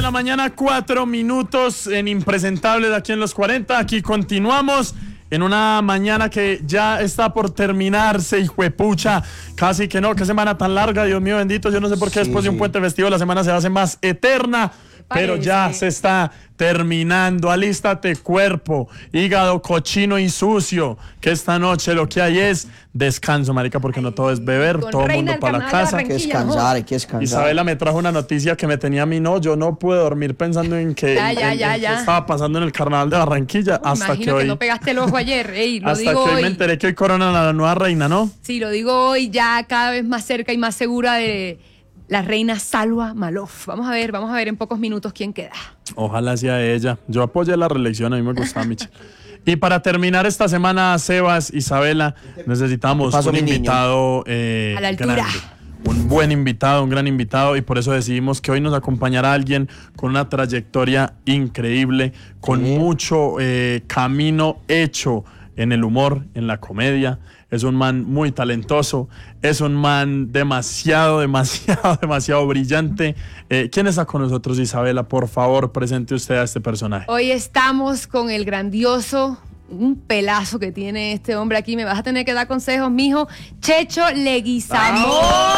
la mañana, 4 minutos en Impresentables aquí en los 40. Aquí continuamos en una mañana que ya está por terminarse, hijuepucha. Casi que no, qué semana tan larga, Dios mío bendito. Yo no sé por qué después de un puente festivo la semana se hace más eterna. Pero ya se está terminando. Alístate, cuerpo, hígado cochino y sucio, que esta noche lo que hay es descanso, marica, porque no todo es beber, todo el mundo para la casa. Hay que descansar. Isabela me trajo una noticia que me tenía a mí, no, yo no pude dormir pensando en que qué estaba pasando en el carnaval de Barranquilla, hasta que hoy... que no pegaste el ojo ayer, lo hasta digo que hoy hoy. Me enteré que hoy coronan a la nueva reina, ¿no? Sí, lo digo hoy, ya cada vez más cerca y más segura de la reina Salwa Malof. Vamos a ver en pocos minutos quién queda. Ojalá sea ella. Yo apoyé la reelección, a mí me gustaba Michelle. Y para terminar esta semana, Sebas, Isabela, necesitamos un invitado a la altura. grande. Un buen invitado, un gran invitado, y por eso decidimos que hoy nos acompañará alguien con una trayectoria increíble, con mucho camino hecho en el humor, en la comedia. Es un man muy talentoso, es un man demasiado brillante. ¿Quién está con nosotros, Isabela? Por favor, presente usted a este personaje. Hoy estamos con el grandioso, un pelazo que tiene este hombre aquí. Me vas a tener que dar consejos, mijo. Checho Leguizamón.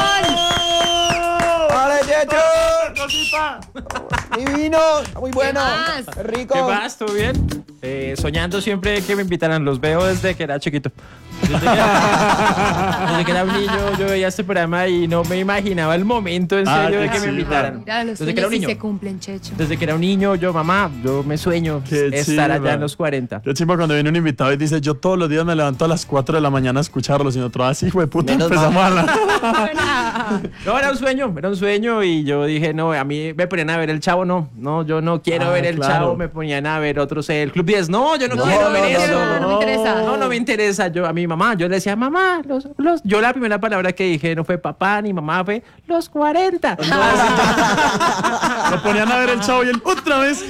¡Vale, Checho! Divino, muy bueno, rico. ¿Qué más? ¿Todo bien? Soñando siempre que me invitaran, los veo desde que era chiquito. Desde que era un niño yo veía este programa y no me imaginaba el momento en serio de que me invitaran. Mira, los desde que era un sueños niño. sí se cumplen, Checho. Desde que era un niño, yo me sueño estar allá en los 40. Yo chimba cuando viene un invitado y dice, yo todos los días me levanto a las 4 de la mañana a escucharlo, sino otro así, güey, puta, empezamos a hablar. No, era un sueño y yo dije, no, a mí me ponían a ver el Chavo, no, yo no quiero ver el Chavo, me ponían a ver otros, el Club 10, no, yo no quiero ver eso. No me interesa. No me interesa, yo a mi mamá, yo le decía, mamá, yo la primera palabra que dije no fue papá ni mamá, fue los 40. Me ponían a ver el Chavo y él, otra vez.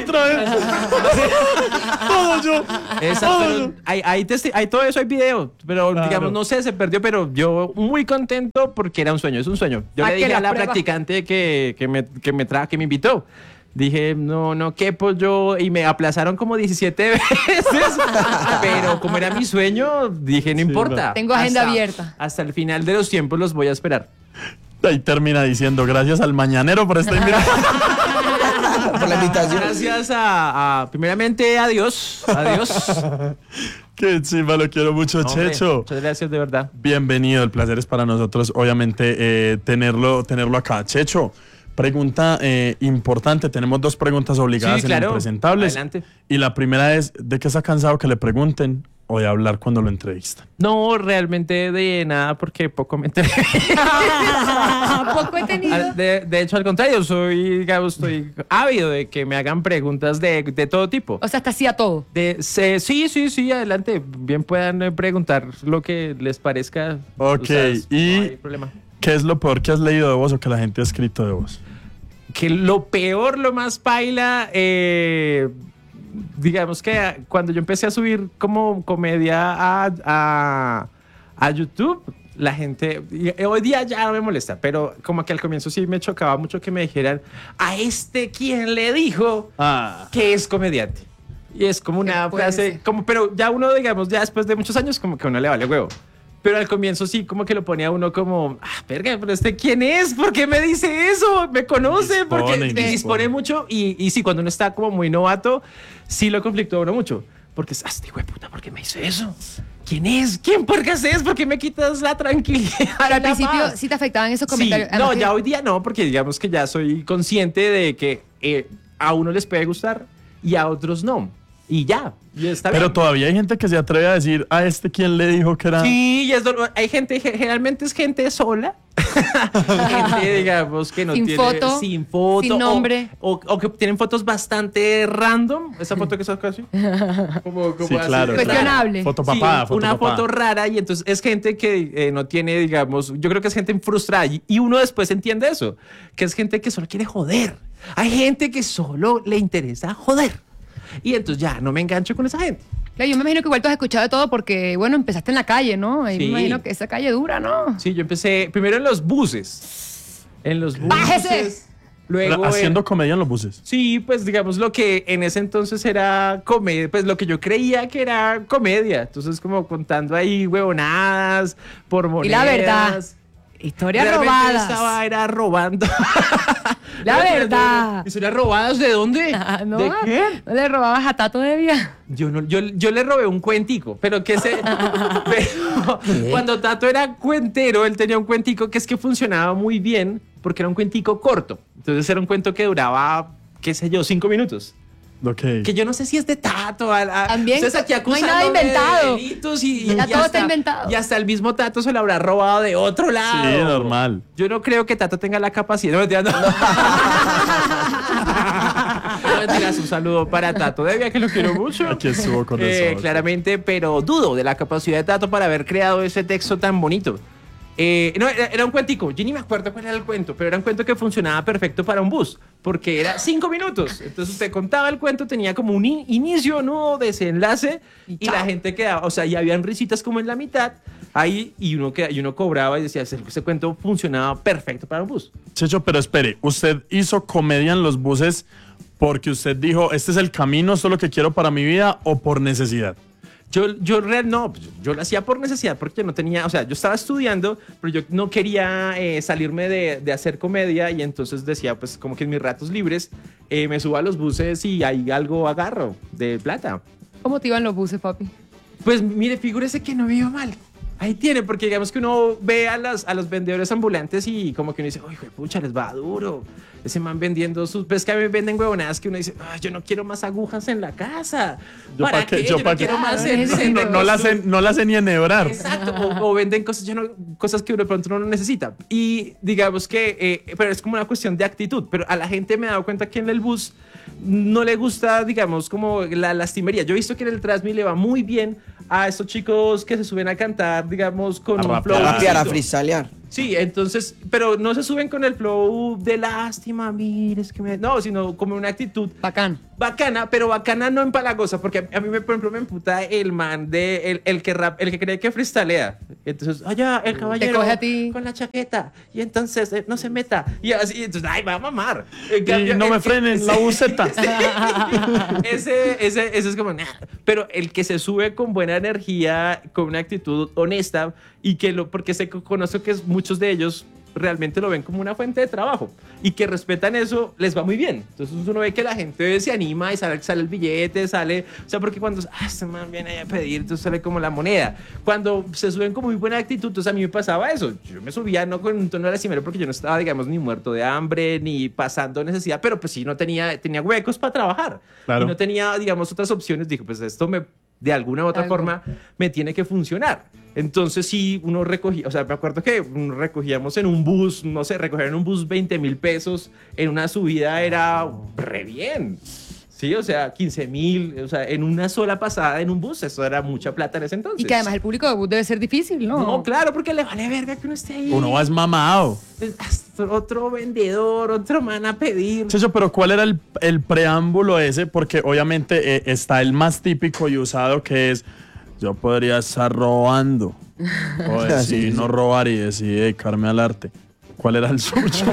Todo yo. Exacto. Hay todo eso, hay video, pero digamos, no sé, se perdió, pero yo muy contento porque era un sueño, es un sueño. Yo le dije a la practicante que me invitó. Dije, no quepo yo, y me aplazaron como 17 veces, pero como era mi sueño, dije, no importa. Tengo agenda abierta. Hasta el final de los tiempos los voy a esperar. Ahí termina diciendo, gracias al mañanero por esta invitación. Por la invitación. Gracias primeramente a Dios. Qué chimba, lo quiero mucho, Hombre, Checho. Muchas gracias, de verdad. Bienvenido, el placer es para nosotros, obviamente, tenerlo acá. Checho, pregunta importante, tenemos 2 preguntas obligadas en Impresentables. Adelante. Y la primera es, ¿de qué está cansado que le pregunten o de hablar cuando lo entrevistan? No, realmente de nada, porque poco me enteré. Poco he tenido. De hecho, al contrario, estoy ávido de que me hagan preguntas de todo tipo. O sea, hasta hacía todo. Sí, adelante. Bien puedan preguntar lo que les parezca. Ok, No y hay problema. ¿qué es lo peor que has leído de vos o que la gente ha escrito de vos? Que lo peor, lo más paila, digamos que cuando yo empecé a subir como comedia a YouTube, la gente, hoy día ya no me molesta, pero como que al comienzo sí me chocaba mucho que me dijeran, ¿a quién le dijo que es comediante? Y es como una frase, pero ya uno, digamos, ya después de muchos años, como que a uno le vale huevo. Pero al comienzo sí, como que lo ponía uno como, verga, pero ¿quién es? ¿Por qué me dice eso? ¿Me conoce? Porque dispone mucho. Y sí, cuando uno está como muy novato, sí lo conflictúa uno mucho. Porque es, hijo de puta, ¿por qué me dice eso? ¿Quién es? ¿Quién? ¿Por qué haces? ¿Por qué me quitas la tranquilidad? Pero al principio sí te afectaban esos comentarios. Sí, no, ya hoy día no, porque digamos que ya soy consciente de que a uno les puede gustar y a otros no. Y ya está bien. Pero todavía hay gente que se atreve a decir, ¿quién le dijo que era? Sí, hay gente, generalmente es gente sola. Gente, digamos, que no sin tiene foto, sin nombre. O que tienen fotos bastante random. Esa foto que sacas así. Como sí, claro. Cuestionable. Foto papada, sí, foto rara, y entonces es gente que no tiene, digamos, yo creo que es gente frustrada. Y uno después entiende eso, que es gente que solo quiere joder. Hay gente que solo le interesa joder. Y entonces ya no me engancho con esa gente. Claro, yo me imagino que igual tú has escuchado de todo porque, bueno, empezaste en la calle, ¿no? Y Sí. me imagino que esa calle dura, ¿no? Sí, yo empecé primero en los buses. En los buses. ¡Bájese! Luego, haciendo comedia en los buses. sí, pues digamos lo que en ese entonces era comedia, pues lo que yo creía que era comedia. Entonces como contando ahí huevonadas por monedas. Y la verdad, historias Realmente robadas. yo estaba era robando. La verdad. ¿Historias robadas de dónde? Ah, ¿no? ¿De qué? ¿No le robabas a Tato Devia? Yo le robé un cuentico, pero que se. Pero cuando Tato era cuentero, él tenía un cuentico que es que funcionaba muy bien porque era un cuentico corto. Entonces era un cuento que duraba, qué sé yo, 5 minutos. Ok. Que yo no sé si es de Tato. También Ustedes aquí no hay nada acusándome de inventado. delitos y Ya todo hasta, está inventado. Y hasta el mismo Tato se lo habrá robado de otro lado. Sí, normal. Yo no creo que Tato tenga la capacidad. No, mentira, no. No, mentiras, un saludo para Tato Devia, que lo quiero mucho. Aquí estuvo con nosotros. Claramente, pero dudo de la capacidad de Tato para haber creado ese texto tan bonito. No, era un cuentico. Yo ni me acuerdo cuál era el cuento, pero era un cuento que funcionaba perfecto para un bus, porque era 5 minutos. Entonces usted contaba el cuento, tenía como un inicio, nudo, desenlace, y la gente quedaba, o sea, y habían risitas como en la mitad, ahí, y uno cobraba y decía, ese cuento funcionaba perfecto para un bus. Checho, pero espere, ¿usted hizo comedia en los buses porque usted dijo, este es el camino, esto es lo que quiero para mi vida, o por necesidad? Yo lo hacía por necesidad, porque yo no tenía, o sea, yo estaba estudiando, pero yo no quería salirme de hacer comedia, y entonces decía, pues como que en mis ratos libres me subo a los buses y ahí algo agarro de plata. ¿Cómo te iban los buses, papi? Pues mire, figúrese que no me iba mal. Ahí tiene, porque digamos que uno ve a los vendedores ambulantes y como que uno dice, uy, pucha, les va duro. Ese man vendiendo sus... Pues que a mí me venden huevonadas que uno dice, ay, yo no quiero más agujas en la casa. Yo ¿Para pa' qué, qué? yo Yo pa' no qué. quiero más No la sé ni enhebrar. Exacto, o venden cosas, cosas que de pronto uno no necesita. Y digamos que, pero es como una cuestión de actitud. Pero a la gente me he dado cuenta que en el bus no le gusta, digamos, como la lastimería. Yo he visto que en el Transmi le va muy bien a estos chicos que se suben a cantar, digamos, con A un rapear. flow. A rapear, a distinto. freestylear. Sí, entonces, pero no se suben con el flow de lástima, mire, es que me... No, sino como una actitud Bacán. bacana, pero bacana no empalagosa, porque a mí, por ejemplo, me emputa el man de el que cree que freestalea. Entonces, allá, el caballero coge a ti. con la chaqueta, y entonces no se meta. Y así, entonces, ay, va a mamar. Y no me frenen la buseta. Ese es como, nah. Pero el que se sube con buena energía, con una actitud honesta, y que porque conozco que muchos de ellos realmente lo ven como una fuente de trabajo y que respetan eso, les va muy bien. Entonces uno ve que la gente se anima y sale el billete, sale, o sea, porque cuando este man viene a pedir, entonces sale como la moneda. Cuando se suben con muy buena actitud, entonces a mí me pasaba eso. Yo me subía no con un tono de lastimero porque yo no estaba, digamos, ni muerto de hambre, ni pasando necesidad, pero pues sí, no tenía huecos para trabajar. Claro. Y no tenía, digamos, otras opciones. Dije, pues esto de alguna u otra forma me tiene que funcionar. Entonces sí, uno recogía, o sea, me acuerdo que recogíamos en un bus, no sé, recoger en un bus 20,000 pesos en una subida era re bien. Sí, o sea, 15,000, o sea, en una sola pasada en un bus, eso era mucha plata en ese entonces. Y que además el público de bus debe ser difícil, ¿no? No, claro, porque le vale verga que uno esté ahí. Uno va esmamado. Otro vendedor, otro man a pedir. Checho, pero ¿cuál era el preámbulo ese? Porque obviamente está el más típico y usado que es, yo podría estar robando. O decir, Sí, no robar y decir, dedicarme al arte. ¿Cuál era el suyo?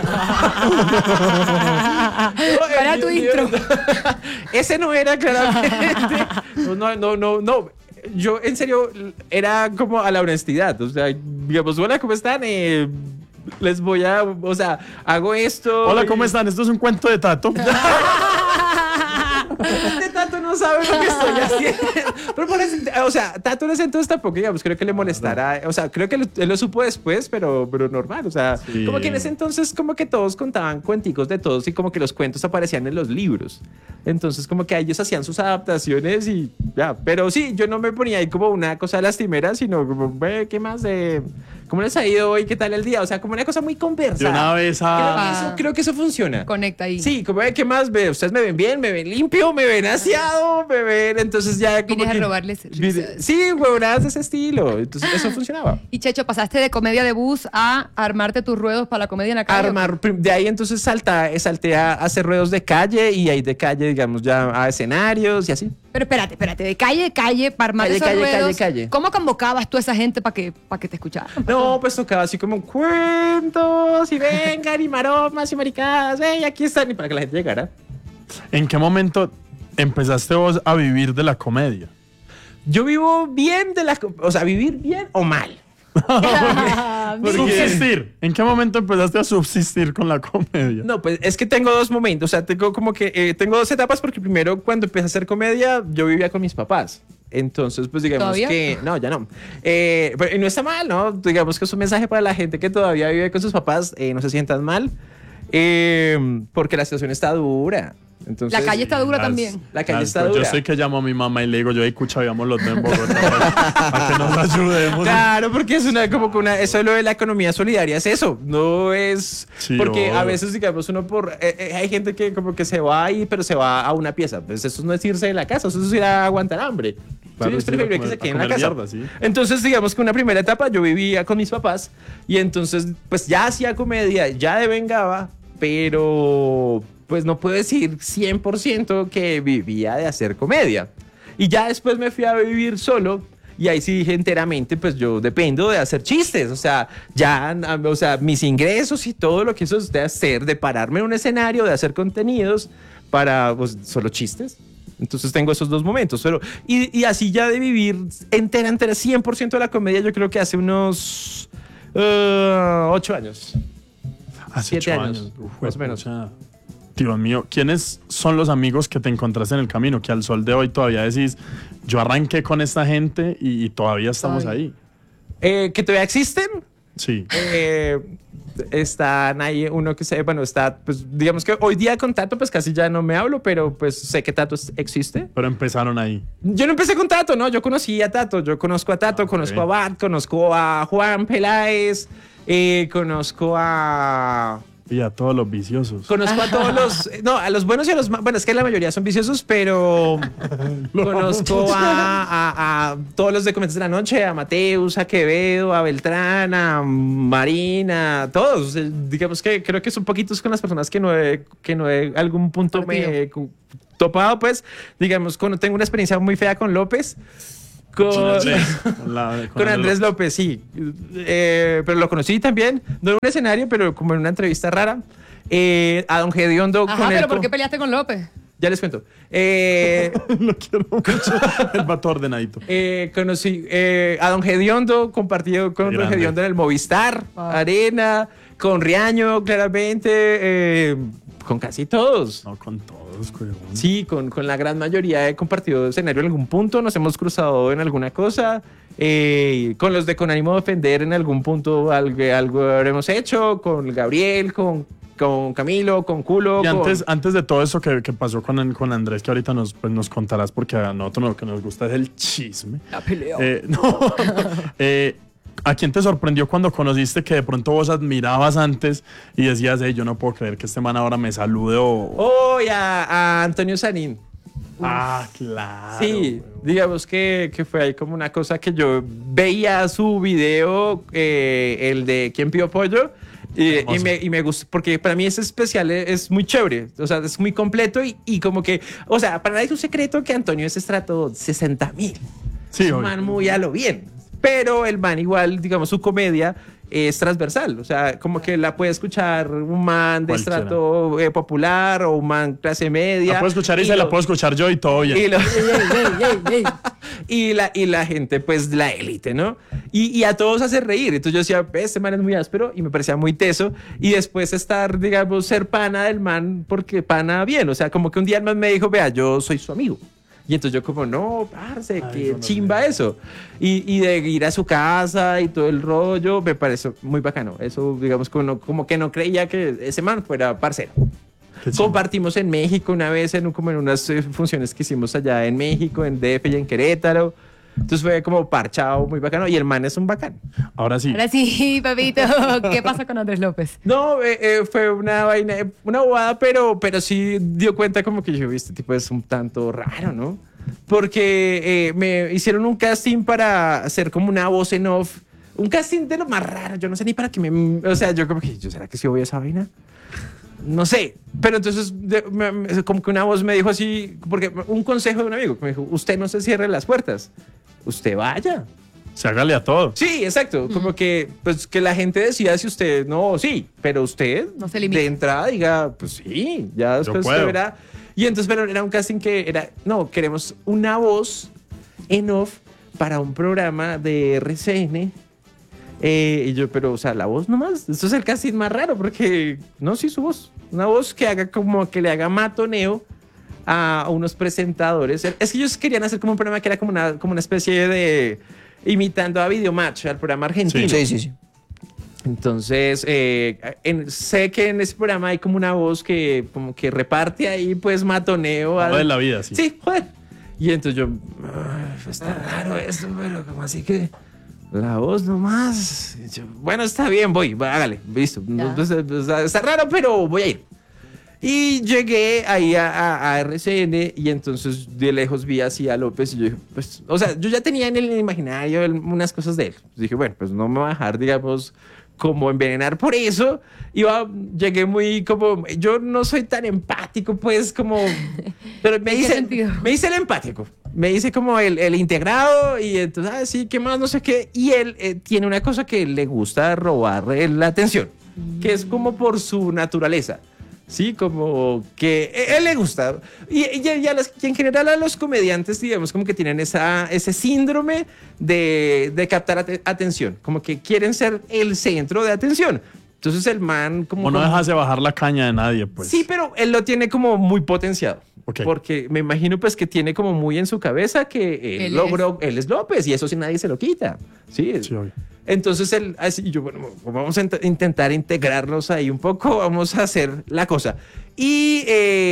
Para tu intro. Ese no era claramente. No. Yo, en serio, era como a la honestidad. O sea, digamos, hola, ¿cómo están? Les voy a, o sea, hago esto. Hola, ¿cómo están? Esto es un cuento de Tato. Tato no sabe lo que estoy haciendo. Pero por eso, o sea, Tato en ese entonces tampoco, digamos, creo que le molestara. O sea, creo que él lo supo después, pero normal. O sea, Sí. como que en ese entonces, como que todos contaban cuenticos de todos y como que los cuentos aparecían en los libros. Entonces, como que ellos hacían sus adaptaciones y ya. Pero sí, yo no me ponía ahí como una cosa lastimera, sino como, ve, ¿qué más de. ¿Cómo les ha ido hoy? ¿Qué tal el día? O sea, como una cosa muy conversada. De una vez Creo que eso funciona. Conecta ahí. Sí, como, ¿qué más ve? Ustedes me ven bien, me ven limpio, me ven aseado, me ven. Entonces ya. Como Vienes a que- robarles risas. Sí, huevonadas de ese estilo. Entonces eso funcionaba. Y Checho, pasaste de comedia de bus a armarte tus ruedos para la comedia en la calle. De ahí entonces salté a hacer ruedos de calle y ahí de calle, digamos, ya a escenarios y así. Pero espérate, de calle, para armar esos ruedos, ¿cómo convocabas tú a esa gente para que te escucharan? No, pues tocaba así como cuentos y vengan y maromas y maricadas, aquí están, y para que la gente llegara. ¿En qué momento empezaste vos a vivir de la comedia? Yo vivo bien o sea, vivir bien o mal. Subsistir. ¿En qué momento empezaste a subsistir con la comedia? No, pues es que tengo dos momentos, o sea, tengo como que tengo dos etapas porque primero cuando empecé a hacer comedia yo vivía con mis papás. Entonces, pues digamos ¿Todavía? que no, ya no. Pero no está mal, ¿no? Digamos que es un mensaje para la gente que todavía vive con sus papás, no se sientan mal, porque la situación está dura. Entonces, La calle está dura también. La calle está dura. Yo soy que llamo a mi mamá y le digo, yo, escucha, veamos los de en Bogotá para que nos ayudemos. Claro, porque es eso es lo de la economía solidaria, es eso, no es Sí, porque a veces, digamos, hay gente que como que se va ahí, pero se va a una pieza, pues eso no es irse de la casa, eso es ir a aguantar hambre. Claro, Sí, es sí, preferible a que se comer- quede a en la comer casa. mierda, sí. Entonces, digamos que una primera etapa yo vivía con mis papás y entonces, pues ya hacía comedia, ya devengaba, pero pues no puedo decir 100% que vivía de hacer comedia. Y ya después me fui a vivir solo y ahí sí dije enteramente, pues yo dependo de hacer chistes, o sea, mis ingresos y todo lo que eso es de hacer, de pararme en un escenario, de hacer contenidos para, pues, solo chistes. Entonces tengo esos dos momentos, pero y así ya de vivir entera, 100% de la comedia, yo creo que hace unos 8 años. Hace 7 8 años, Uf, más o menos. pucha. Dios mío, ¿quiénes son los amigos que te encontraste en el camino? Que al sol de hoy todavía decís, yo arranqué con esta gente y todavía estamos ahí. ¿Que todavía existen? Sí. Están ahí uno que está, pues digamos que hoy día con Tato pues casi ya no me hablo, pero pues sé que Tato existe. Pero empezaron ahí. Yo no empecé con Tato, ¿no? Yo conocí a Tato, yo conozco a Tato, conozco a Bart, conozco a Juan Peláez, conozco a... Y a todos los viciosos. Conozco a todos a los buenos y a los malos. Bueno, es que la mayoría son viciosos, pero conozco a todos los de Comediantes de la Noche, a Mateus, a Quevedo, a Beltrán, a Marina, a todos. Digamos que creo que son poquitos con las personas que no he algún punto me he topado, pues. Digamos, tengo una experiencia muy fea con López. Con Andrés López, sí. Pero lo conocí también, no en un escenario, pero como en una entrevista rara. A don Gediondo. Pero ¿por qué peleaste con López? Ya les cuento. Lo quiero mucho. El vato ordenadito. Conocí a don Gediondo, compartido con don Gediondo en el Movistar Arena, con Riaño, claramente, con casi todos. No, con todos, huevón. Sí, con la gran mayoría he compartido escenario en algún punto, nos hemos cruzado en alguna cosa. Con los de Con Ánimo de Ofender en algún punto algo habremos hecho, con Gabriel, con Camilo, con Culo. Y antes de todo eso que pasó con Andrés, que ahorita nos contarás, porque a nosotros lo que nos gusta es el chisme. La pelea. ¿A quién te sorprendió cuando conociste que de pronto vos admirabas antes y decías, yo no puedo creer que este man ahora me salude Oh, a Antonio Sanín. Ah, claro. Sí, digamos que fue ahí como una cosa que yo veía su video, el de ¿Quién pidió pollo? Y me gusta, porque para mí ese especial es muy chévere, o sea, es muy completo y como que, o sea, para nadie es un secreto que Antonio es estrato 60.000. Sí, es un man muy a lo bien, pero el man igual, digamos, su comedia es transversal, o sea, como que la puede escuchar un man de Cualquiera. estrato popular o un man clase media. La puedo escuchar y se la puedo escuchar yo y todo bien. Y la gente, pues, la élite, ¿no? Y a todos hace reír. Entonces yo decía, este man es muy áspero y me parecía muy teso. Y después estar, digamos, ser pana del man, porque pana bien. O sea, como que un día el man me dijo, vea, yo soy su amigo. Y entonces yo como, no, parce, qué chimba eso. Y de ir a su casa y todo el rollo, me pareció muy bacano. Eso, digamos, como que no creía que ese man fuera parcero. Compartimos en México una vez, como en unas funciones que hicimos allá en México, en DF y en Querétaro. Entonces fue como parchado, muy bacano. Y el man es un bacán. Ahora sí. Ahora sí, papito. ¿Qué pasa con Andrés López? No, fue una vaina, una bobada, pero sí dio cuenta como que yo vi este tipo es un tanto raro, ¿no? Porque me hicieron un casting para hacer como una voz en off. Un casting de lo más raro. Yo no sé ni para qué o sea, yo como que, ¿yo será que sí voy a esa vaina? no sé, pero entonces como que una voz me dijo así, porque un consejo de un amigo que me dijo, usted no se cierre las puertas, usted vaya. Se hágale a todo. Sí, exacto, como que pues que la gente decida si usted no, sí, pero usted No se limite. de entrada diga, pues sí, ya después usted verá. Y entonces, pero era un casting que era, no, queremos una voz en off para un programa de RCN. Y yo, pero, o sea, la voz nomás. Esto es el casting más raro porque, no, sí, su voz. Una voz que haga como que le haga matoneo a unos presentadores. Es que ellos querían hacer como un programa que era como una especie de imitando a Videomatch, al programa argentino. Sí. Entonces, sé que en ese programa hay como una voz que como que reparte ahí, pues, matoneo. Joder la vida, sí. Sí, joder. Y entonces yo, está raro esto, pero como así que la voz nomás. Y yo, bueno, está bien, voy, hágale, listo. Está raro, pero voy a ir. Y llegué ahí a RCN y entonces de lejos vi así a López y yo dije, pues, o sea, yo ya tenía en el imaginario unas cosas de él. Dije, bueno, pues no me voy a dejar, digamos, como envenenar por eso. Llegué muy como, yo no soy tan empático, pues, como, pero me hice el empático. Me hice como el integrado y entonces, sí, ¿qué más? No sé qué. Y él tiene una cosa que le gusta robar la atención, que es como por su naturaleza. Sí, como que él le gusta. Y en general a los comediantes, digamos, como que tienen ese síndrome de captar atención. Como que quieren ser el centro de atención. Entonces el man como... O no dejas de bajar la caña de nadie, pues. Sí, pero él lo tiene como muy potenciado. Okay. Porque me imagino pues que tiene como muy en su cabeza que él es López y eso sí nadie se lo quita. Sí, obvio. Entonces él, así yo, bueno, vamos a intentar integrarlos ahí un poco, vamos a hacer la cosa. Y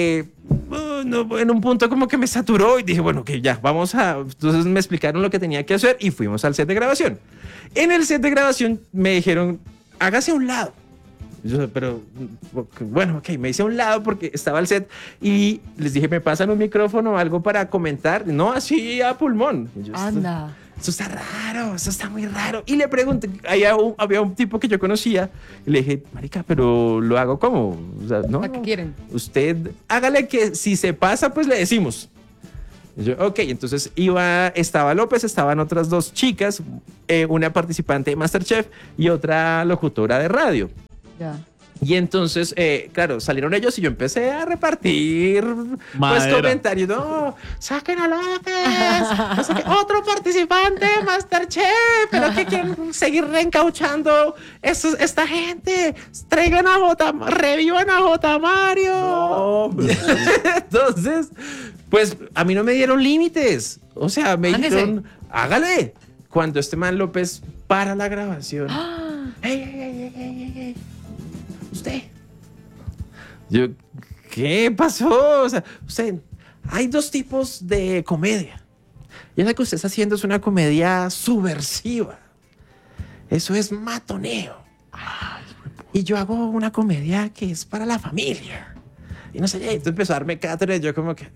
en un punto como que me saturó y dije, bueno, que ya, entonces me explicaron lo que tenía que hacer y fuimos al set de grabación. En el set de grabación me dijeron, hágase a un lado. Yo, pero, bueno, ok, me hice a un lado porque estaba el set y les dije, ¿me pasan un micrófono o algo para comentar? No, así a pulmón. Y yo, Anda. Eso está raro, eso está muy raro. Y le pregunté, había un tipo que yo conocía y le dije, marica, pero ¿lo hago cómo? O sea, no, ¿Para qué quieren? Usted hágale que si se pasa, pues le decimos. Y yo, ok, entonces estaba López, estaban otras dos chicas, una participante de MasterChef y otra locutora de radio. Ya. Y entonces, claro, salieron ellos y yo empecé a repartir pues, comentarios. No, saquen a López, no sé qué, otro participante de MasterChef, pero que quieren seguir reencauchando esta gente. Traigan revivan a J. Mario. No, entonces, pues a mí no me dieron límites. O sea, me dijeron, hágale. Cuando este man López para la grabación. ¡Ey! Usted. Yo, ¿qué pasó? O sea, hay dos tipos de comedia. Y esa que usted está haciendo es una comedia subversiva. Eso es matoneo. Y yo hago una comedia que es para la familia. Y no sé, entonces empezó a darme cátedra y yo como que...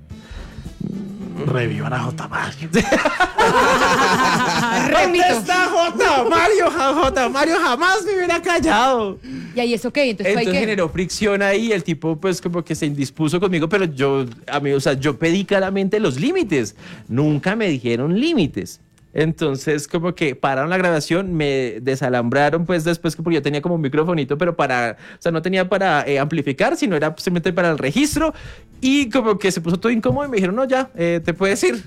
Revivan a J. Mario. ¿Dónde está J. Mario? J. Mario jamás me hubiera callado. ¿Y ahí eso qué? Entonces generó fricción ahí. El tipo, pues, como que se indispuso conmigo, pero yo pedí claramente los límites. Nunca me dijeron límites. Entonces, como que pararon la grabación, me desalambraron, pues, después porque yo tenía como un microfonito, pero no tenía para amplificar, sino era simplemente para el registro. Y como que se puso todo incómodo y me dijeron, no, ya, te puedes ir.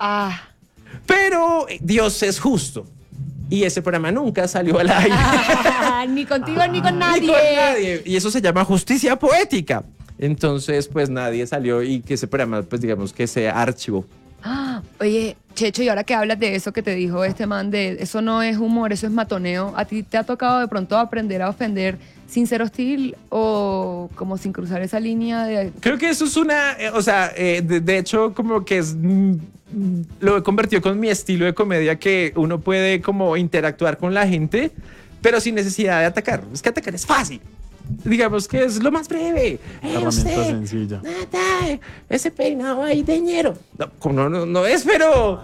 Pero Dios es justo. Y ese programa nunca salió al aire. Ni contigo ni con nadie. Ni con nadie. Y eso se llama justicia poética. Entonces, pues, nadie salió y que ese programa, pues, digamos que se archivó. Oye, Checho, y ahora que hablas de eso que te dijo este man, de eso no es humor, eso es matoneo, ¿a ti te ha tocado de pronto aprender a ofender sin ser hostil o como sin cruzar esa línea de...? Creo que eso es de hecho, como que es... lo he convertido con mi estilo de comedia, que uno puede como interactuar con la gente, pero sin necesidad de atacar. Es que atacar es fácil. Digamos que es lo más breve. Herramienta sencilla. Ese peinado ahí de ñero. No es, pero...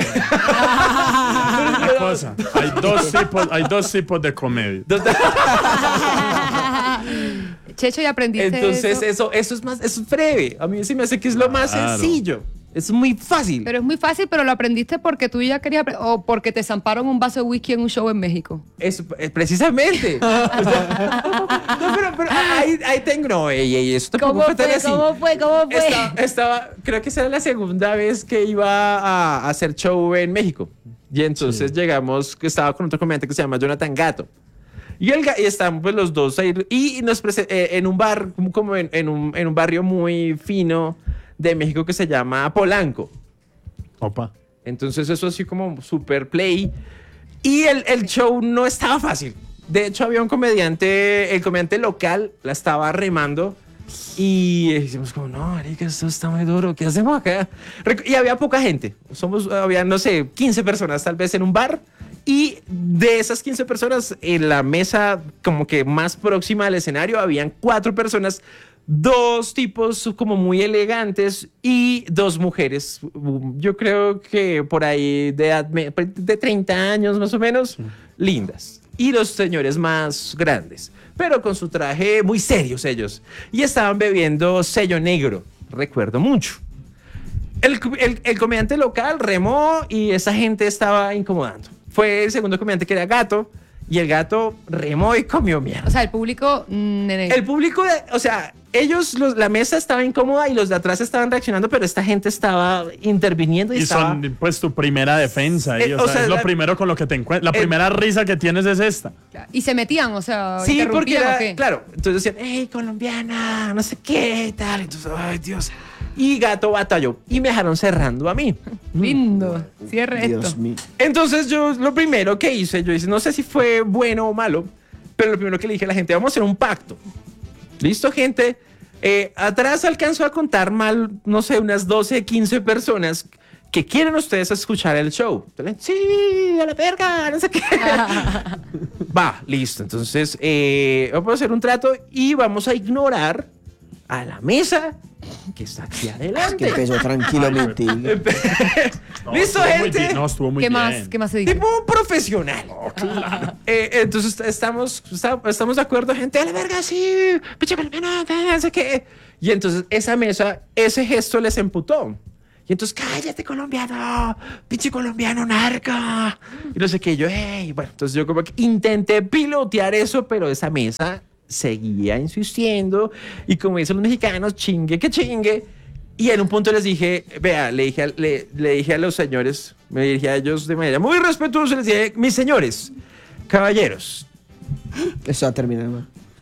Una cosa, hay dos tipos de comedia. Checho, ¿y aprendiste Entonces eso es más, eso es breve. A mí se me hace que es lo más Claro. sencillo. Es muy fácil. Pero es muy fácil, pero lo aprendiste porque tú ya querías o porque te zamparon un vaso de whisky en un show en México. Eso, precisamente. O sea, no, pero ahí tengo. No, eso tampoco fue tan así. ¿Cómo fue? Estaba, creo que esa era la segunda vez que iba a hacer show en México. Y entonces llegamos, que estaba con otro comediante que se llama Jonathan Gato. Y estamos pues, los dos ahí. Y nos en un bar, como en un barrio muy fino de México que se llama Polanco. Opa. Entonces eso así como super play. Y el show no estaba fácil. De hecho, había un comediante, el comediante local la estaba remando. Y decimos como, no, marica, esto está muy duro, ¿qué hacemos acá? Y había poca gente. Había, no sé, 15 personas tal vez en un bar. Y de esas 15 personas, en la mesa como que más próxima al escenario, habían 4 personas. 2 tipos como muy elegantes y 2 mujeres. Yo creo que por ahí de edad de 30 años más o menos, lindas. Y los señores más grandes, pero con su traje muy serios ellos. Y estaban bebiendo sello negro, recuerdo mucho. El comediante local remó y esa gente estaba incomodando. Fue el segundo comediante que era Gato. Y el Gato remó y comió mierda. O sea, el público... El público, o sea, la mesa estaba incómoda y los de atrás estaban reaccionando, pero esta gente estaba interviniendo y estaba... son pues tu primera defensa ahí, o sea, es lo primero con lo que te encuentras. La primera risa que tienes es esta. Y se metían, o sea, Sí, porque ¿interrumpían o qué? claro, entonces decían, hey, colombiana, no sé qué y tal. Entonces, ay, Dios. Y Gato batalló y me dejaron cerrando a mí. Lindo. Cierre Dios esto. mío. Entonces yo lo primero que hice, no sé si fue bueno o malo, pero lo primero que le dije a la gente, vamos a hacer un pacto. ¿Listo, gente? Atrás alcanzó a contar mal, no sé, unas 12, 15 personas que quieren ustedes escuchar el show. Entonces, sí, a la verga, no sé qué. Va, listo. Entonces, vamos a hacer un trato y vamos a ignorar a la mesa que está aquí adelante. Que empezó tranquilamente. ¿Listo, gente? Estuvo muy ¿Qué bien. más se dijo? Tipo un profesional. Entonces estamos de acuerdo, gente. A la verga, sí. Pinche colombiano, no sé qué. Y entonces esa mesa, ese gesto les emputó. Y entonces, cállate, colombiano. Pinche colombiano, narca. Y no sé qué. Yo, hey. Bueno, entonces yo como que intenté pilotear eso, pero esa mesa seguía insistiendo. Y como dicen los mexicanos, chingue que chingue. Y en un punto les dije, vea, le dije a los señores, me dirigí a ellos de manera muy respetuosa, les dije, mis señores, caballeros, Eso va a terminar mal.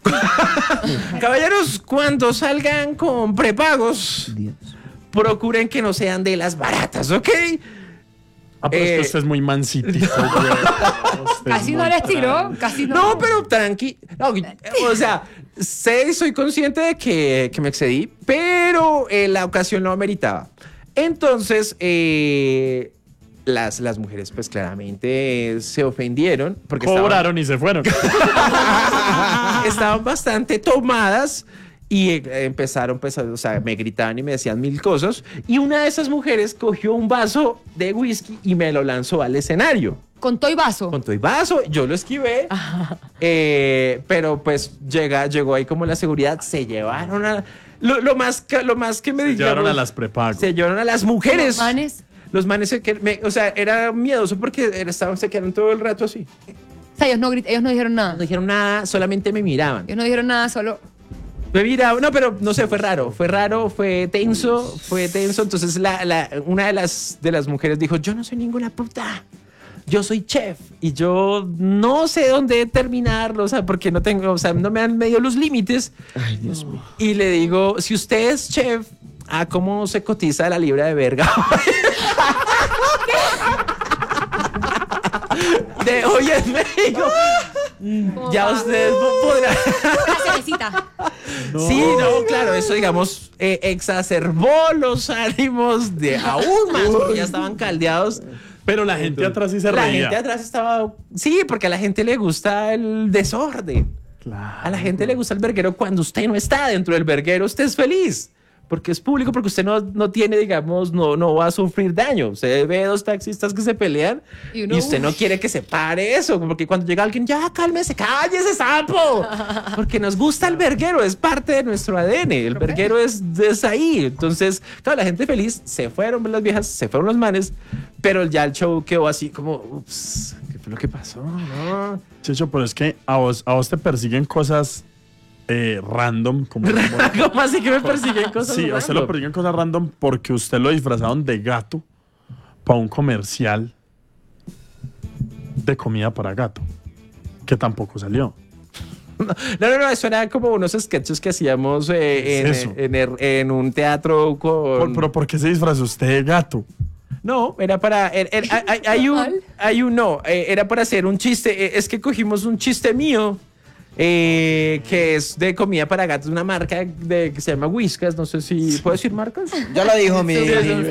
caballeros, cuando salgan con prepagos, Dios. procuren que no sean de las baratas, ¿ok? Pero es que usted es muy mansito. Casi no les tiró, casi no. No, pero tranqui. No, o sea, soy consciente de que me excedí, pero la ocasión lo ameritaba. Entonces, las mujeres, pues claramente se ofendieron. Porque Cobraron y se fueron. estaban bastante tomadas. Y empezaron, pues, o sea, me gritaban y me decían mil cosas. Y una de esas mujeres cogió un vaso de whisky y me lo lanzó al escenario. Con todo y vaso. Con todo y vaso, yo lo esquivé. Pero pues llegó ahí como la seguridad. Se llevaron a... Lo más que me dijeron... Llevaron a las prepagos. Se llevaron a las mujeres. ¿Los manes? Los manes, o sea, era miedoso porque se quedaron todo el rato así. O sea, ellos no dijeron nada. No dijeron nada, solamente me miraban. Ellos no dijeron nada, solo... Me miraban, no, pero no sé, fue raro, fue tenso. Entonces una de las mujeres dijo, yo no soy ninguna puta, yo soy chef y yo no sé dónde terminarlo, o sea, porque no tengo, o sea, no me han medido los límites. Ay, Dios mío. Y le digo, si usted es chef, ¿cómo se cotiza la libra de verga? De hoy en México. Ya ustedes podrán. La cerecita. Sí, no, claro, eso digamos exacerbó los ánimos de aún más, porque ya estaban caldeados. Pero la gente atrás sí se La reía. gente atrás estaba... Sí, porque a la gente le gusta el desorden. Claro. A la gente le gusta el verguero cuando usted no está dentro del verguero, usted es feliz. porque es público, porque usted no tiene, digamos, no va a sufrir daño. Usted ve dos taxistas que se pelean Y y, uno, usted no quiere que se pare eso, porque cuando llega alguien, ya, cálmese, cállese, sapo, porque nos gusta el verguero, es parte de nuestro ADN, el verguero es ahí. Entonces, claro, la gente feliz, se fueron las viejas, se fueron los manes, pero ya el show quedó así como, ups, ¿qué fue lo que pasó? ¿No? Checho, pero es que a vos te persiguen cosas random. Como ¿Cómo así que me persiguen cosas sí, a usted lo random? persiguen cosas random porque usted lo disfrazaron de gato para un comercial de comida para gato, que tampoco salió. No, eso era como unos sketches que hacíamos eso? en un teatro con... ¿Pero por qué se disfrazó usted de gato? No, era para... era para hacer un chiste. Es que cogimos un chiste mío que es de comida para gatos, una marca que se llama Whiskas. No sé si... ¿Puedo decir marcas? Ya lo dijo mi...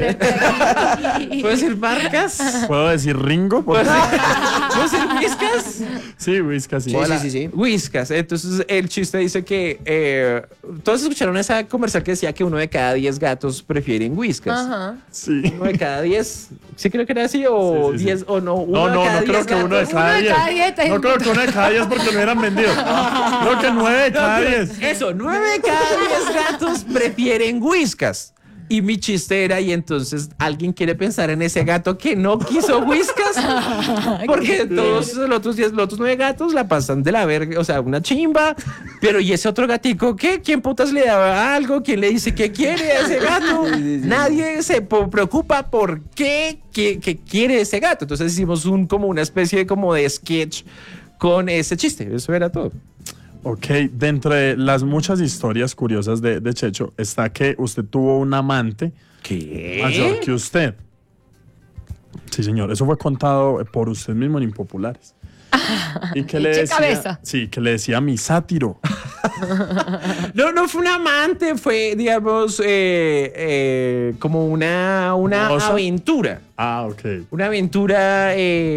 ¿Puedo decir marcas? ¿Puedo decir Ringo? ¿Puedo decir Whiskas? Sí, Whiskas, sí. Sí, Hola. sí. Whiskas. Entonces el chiste dice que todos escucharon esa comercial que decía que 1 de cada 10 gatos prefieren Whiskas. Ajá. Sí. 1 de cada 10. ¿Sí creo que era así? ¿O Sí, sí, sí. 10 o no? No, no creo que 1 de cada 10. No creo que 1 de cada 10 porque lo hubieran vendido. Creo que 9 de cada 10. Eso, 9 de cada 10 gatos prefieren Whiskas. Y mi chiste era, y entonces alguien quiere pensar en ese gato que no quiso Whiskas, porque todos los otros 9 gatos la pasan de la verga, o sea, una chimba. Pero ¿y ese otro gatico qué? ¿Quién putas le daba algo? ¿Quién le dice qué quiere a ese gato? Nadie se preocupa por qué quiere ese gato. Entonces hicimos como una especie de sketch con ese chiste. Eso era todo. Ok, dentro de las muchas historias curiosas de Checho está que usted tuvo un amante mayor que usted. Sí, señor, eso fue contado por usted mismo en Impopulares. Y que le Eche decía, cabeza. sí, que le decía mi sátiro. No fue un amante, fue, digamos, como una ¿Rosa? aventura. Ah, ok. Una aventura,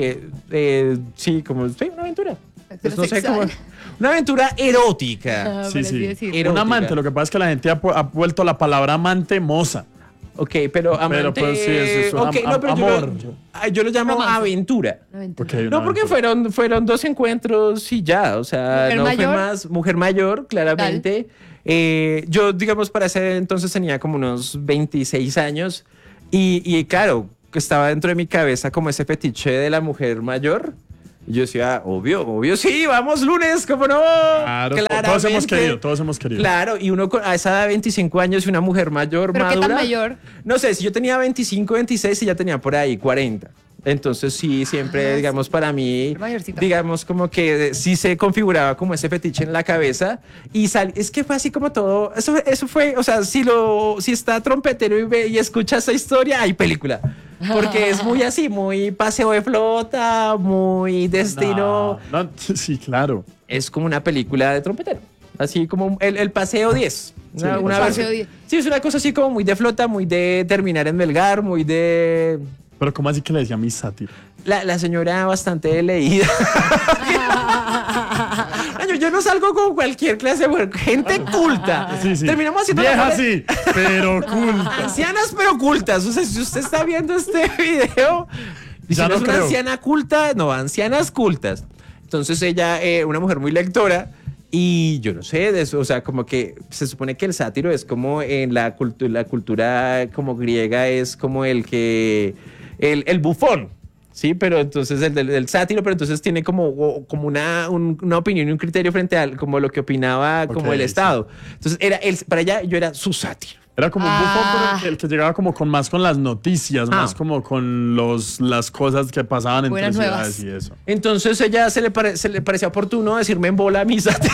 sí, una aventura. Pues no sé cómo. Una aventura erótica. Sí, sí. Erótica. Un amante, lo que pasa es que la gente ha vuelto la palabra amante moza. Ok, pero amante. Pero pues sí, eso es Ok, no, pero amor. yo lo llamo Romance. aventura. Ok, No, una porque aventura. fueron 2 encuentros y ya, o sea, ¿Mujer no mayor? fue más. Mujer mayor, claramente. Yo, digamos, para ese entonces tenía como unos 26 años y claro, estaba dentro de mi cabeza como ese fetiche de la mujer mayor. Y yo decía, obvio, sí, vamos lunes, ¿cómo no? Claro, todos Claramente. hemos querido. Claro, y uno a esa edad de 25 años y una mujer mayor, ¿Pero madura. qué tan mayor? No sé, si yo tenía 25, 26 y ya tenía por ahí 40. Entonces sí, siempre, digamos, para mí, Mayorcita. digamos, como que sí se configuraba como ese fetiche en la cabeza. Y es que fue así como todo. Eso fue, o sea, si está trompetero y escucha esa historia, hay película. Porque es muy así, muy paseo de flota, muy destino. No, sí, claro. Es como una película de trompetero. Así como el paseo 10. Una el paseo versión- 10. Sí, es una cosa así como muy de flota, muy de terminar en Melgar, muy de... Pero ¿cómo así que le decía mi sátiro? La señora bastante leída. Yo no salgo con cualquier clase de mujer, gente culta. Sí, sí. Terminamos haciendo Vieja, la- sí, pero culta. Ancianas pero cultas. O sea, si usted está viendo este video y Ya si no no es una creo. anciana culta, no, ancianas cultas. Entonces ella, una mujer muy lectora, y yo no sé de eso, o sea, como que se supone que el sátiro es como en la cultura como griega, es como el bufón. Sí, pero entonces el del sátiro, pero entonces tiene como una opinión y un criterio frente a como lo que opinaba como Ok, el sí. Estado. Entonces para ella yo era su sátiro. Era como un bufón, pero el que llegaba como con más con las noticias, más como con las cosas que pasaban entre Buenas ciudades nuevas. y eso. Entonces ella se le parecía oportuno decirme en bola mi sátiro.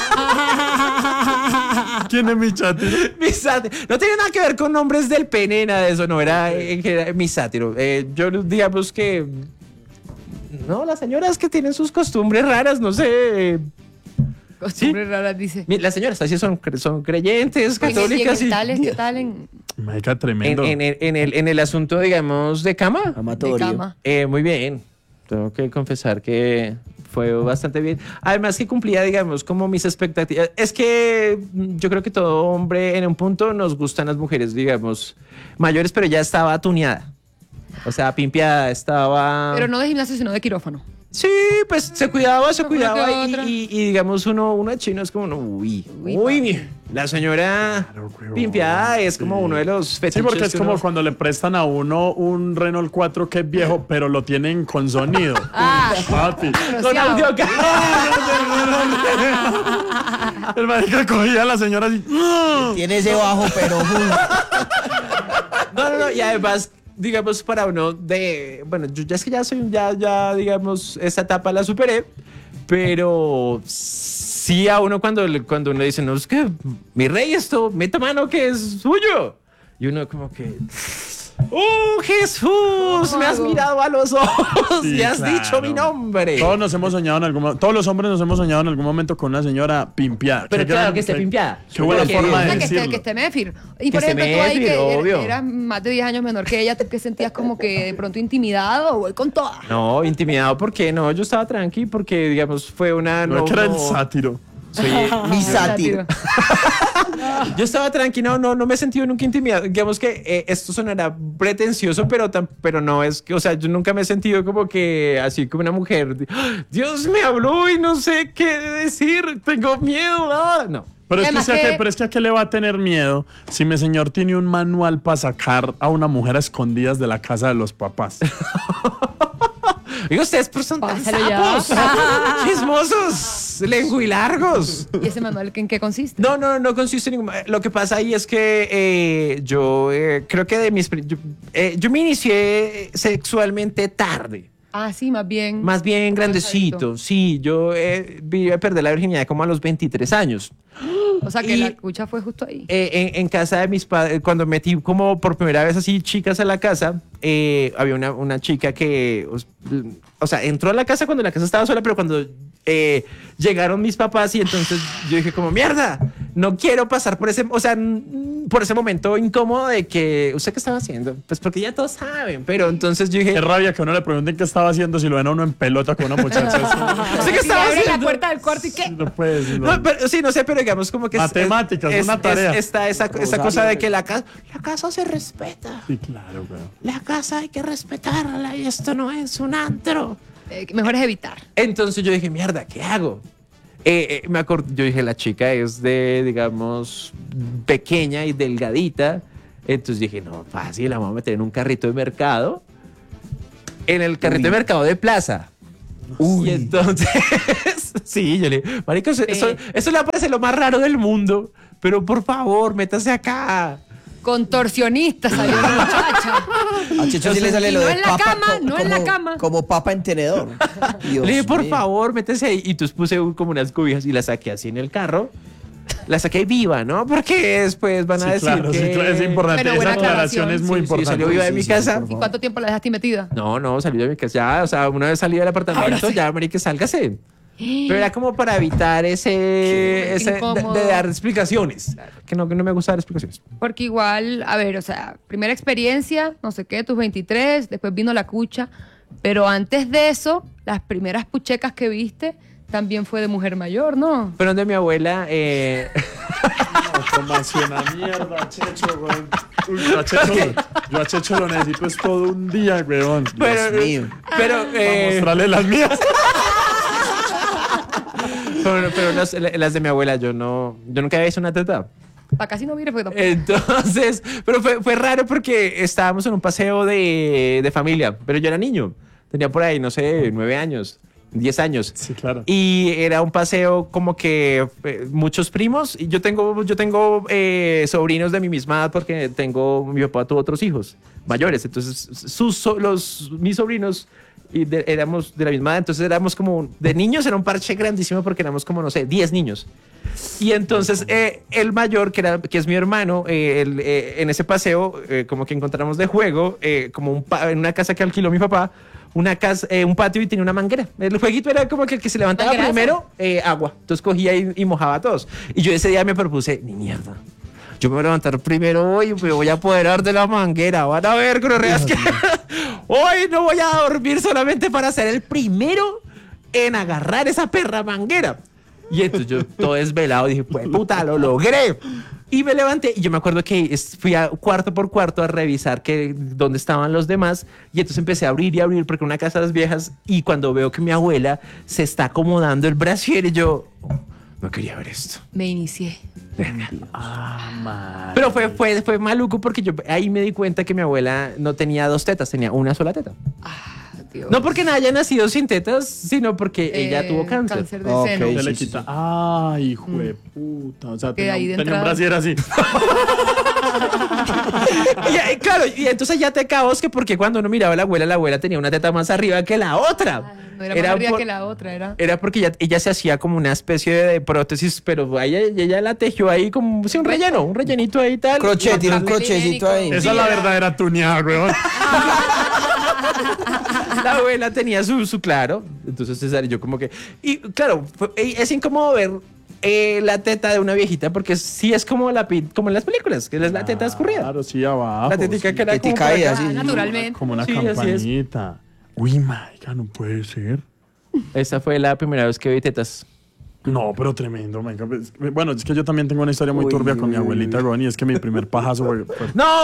¿Quién es mi sátiro? Mi sátiro. No tenía nada que ver con nombres del pene, nada de eso, no, era mi sátiro. Yo digamos que... No, las señoras que tienen sus costumbres raras, no sé... Costumbres raras, dice. Las señoras así son creyentes, ¿Y en católicas. ¿Qué tal en Marica, tremendo. En el asunto, digamos, de cama. de Amatorio. cama? Muy bien. Tengo que confesar que fue bastante bien. Además que cumplía, digamos, como mis expectativas. Es que yo creo que todo hombre en un punto nos gustan las mujeres, digamos, mayores, pero ya estaba tuneada. O sea, pimpeada, estaba... Pero no de gimnasio, sino de quirófano. Sí, pues se cuidaba Una que otra. y digamos uno de chino es como, la señora pimpeada es como uno de los fetiches. Sí, porque es que como uno- cuando le prestan a uno un Renault 4 que es viejo, pero lo tienen con sonido. Papi. Con audio acá. El marica cogía a la señora así. Tiene ese bajo, pero No, y además, digamos, para uno de, bueno, yo ya es que ya soy, digamos, esa etapa la superé, pero sí a uno cuando uno le dice, no, es que mi rey esto, meta mano que es suyo. Y uno como que, ¡oh, Jesús! Me has mirado a los ojos Sí, y has claro. dicho mi nombre. Todos nos hemos soñado en algún momento, todos los hombres nos hemos soñado en algún momento con una señora pimpeada. Pero Qué claro gran- que esté qué- pimpeada. Qué buena Porque- forma O de sea, que decirlo. esté Méfir. Y Que por ejemplo, esté tú ahí Méfir, que obvio. eras más de 10 años menor que ella, ¿tú qué sentías como que de pronto intimidado o voy con toda? No, intimidado, ¿por qué? No, yo estaba tranqui porque, digamos, fue una... No, es que era el sátiro. Sí. mi sátiro. Yo estaba tranquilo, no me he sentido nunca intimidado. Digamos que esto sonará pretencioso, pero no es que, o sea, yo nunca me he sentido como que así como una mujer. ¡Ah! Dios me habló y no sé qué decir, tengo miedo. No. Pero es, Además que, que- pero es que a qué le va a tener miedo si mi señor tiene un manual para sacar a una mujer a escondidas de la casa de los papás. Digo, ustedes por son tan Pásalo ya. sapos, chismosos, lenguilargos. ¿Y ese manual en qué consiste? No consiste en ningún... Lo que pasa ahí es que yo creo que yo me inicié sexualmente tarde. Ah, sí, más bien. Más bien grandecito. avanzadito. Sí, yo vi a perder la virginidad como a los 23 años. O sea, que y- la cucha fue justo ahí. En casa de mis padres, cuando metí como por primera vez así chicas a la casa, había una chica que, o sea, entró a la casa cuando la casa estaba sola, pero cuando llegaron mis papás y entonces yo dije como, mierda, no quiero pasar por ese, o sea, por ese momento incómodo de que, ¿usted qué estaba haciendo? Pues porque ya todos saben, pero entonces yo dije, Qué rabia que uno le pregunten qué estaba haciendo si lo ven a uno en pelota con una muchacha. ¿usted qué Si estaba abre la haciendo? puerta del cuarto y qué. No puede decirlo. No, pero, sí, no sé, pero digamos como que Matemáticas, es una tarea. Está esa cosa de que la casa se respeta. Sí, claro, weón. La casa hay que respetarla y esto no es un antro. Mejor es evitar. Entonces yo dije, mierda, ¿qué hago? Yo dije, la chica es digamos, pequeña y delgadita. Entonces dije, no, fácil, la vamos a meter en un carrito de mercado. En el carrito de mercado de plaza. Y entonces, sí, yo le dije, marico, eso le parece lo más raro del mundo. Pero por favor, métase acá. Contorsionista salió la muchacha. A Checho sí le sale Y lo no de en la cama, no en la cama. Como papa en tenedor. Dios Le dije, por mío. favor, métese ahí. Y entonces puse como unas cobijas y las saqué así en el carro. La saqué viva, ¿no? Porque después van a Sí, decir claro, que... sí, claro, es importante. Pero Esa buena aclaración aclaración. es muy Sí, importante. salió viva de mi casa. ¿Y cuánto tiempo la dejaste metida? No, salió de mi casa. Ya, o sea, una vez salí del apartamento, ya, marica, sálgase. Pero era como para evitar ese incómodo. de dar explicaciones. Que no me gusta dar explicaciones. Porque igual, a ver, o sea, primera experiencia, no sé qué, tus 23, después vino la cucha, pero antes de eso, las primeras puchecas que viste también fue de mujer mayor, ¿no? Pero donde mi abuela... Como así una mierda, Checho, weón. Uy, yo a Checho lo necesito es todo un día, weón. pero, mío. pero, Mostrarle las mías. pero las de mi abuela, yo nunca había visto una teta. Para casi no mire, porque tampoco. Entonces, pero fue raro porque estábamos en un paseo de familia, pero yo era niño. Tenía por ahí, no sé, 9 años, 10 años. Sí, claro. Y era un paseo como que muchos primos. Y yo tengo sobrinos de mi misma edad porque mi papá tuvo otros hijos mayores. Entonces, mis sobrinos éramos de la misma edad. Entonces, éramos como de niños, era un parche grandísimo porque éramos como, no sé, 10 niños. Y entonces el mayor, que es mi hermano, en ese paseo, como que encontramos de juego, como en una casa que alquiló mi papá, un patio y tenía una manguera. El jueguito era como que el que se levantaba Manguerazo. primero, agua. Entonces cogía y mojaba a todos. Y yo ese día me propuse, ni mierda. Yo me voy a levantar primero hoy y me voy a apoderar de la manguera. Van a ver, gonorreas, que hoy no voy a dormir solamente para ser el primero en agarrar esa perra manguera. Y entonces yo todo desvelado dije, pues puta, lo logré. Y me levanté y yo me acuerdo que fui a cuarto por cuarto a revisar dónde estaban los demás. Y entonces empecé a abrir y abrir porque una casa de las viejas. Y cuando veo que mi abuela se está acomodando el brasier y yo no quería ver esto. Me inicié. Pero fue maluco porque yo ahí me di cuenta que mi abuela no tenía 2 tetas, tenía una sola teta. Dios. No porque no haya nacido sin tetas, sino porque ella tuvo cáncer. Cáncer de Ok. seno. Se le sí, quita. Ay, hijo de puta. O sea, Que ahí de tenía un entrada- brasier así. Y claro, y entonces ya te cabos que porque cuando uno miraba a la abuela tenía una teta más arriba que la otra. No era más arriba por- que la otra, era. Era porque ella se hacía como una especie de prótesis, pero ella la tejió ahí como sí, un rellenito ahí tal. Crochet, tiene un Papel crochetcito ahí. Esa es la verdadera tuñada, weón. La abuela tenía su claro. Entonces César y yo como que... Y claro, es incómodo ver la teta de una viejita porque sí es como como en las películas, que es la teta escurrida. Claro, sí, abajo. La tetica sí. que era como Tetica por ahí, acá. así. Naturalmente. Como una Sí, así es. campanita. Uy, marica, no puede ser. Esa fue la primera vez que vi tetas. No, pero tremendo, marica. Bueno, es que yo también tengo una historia muy Uy, turbia con mi uy, abuelita, weón, y es que mi primer pajazo fue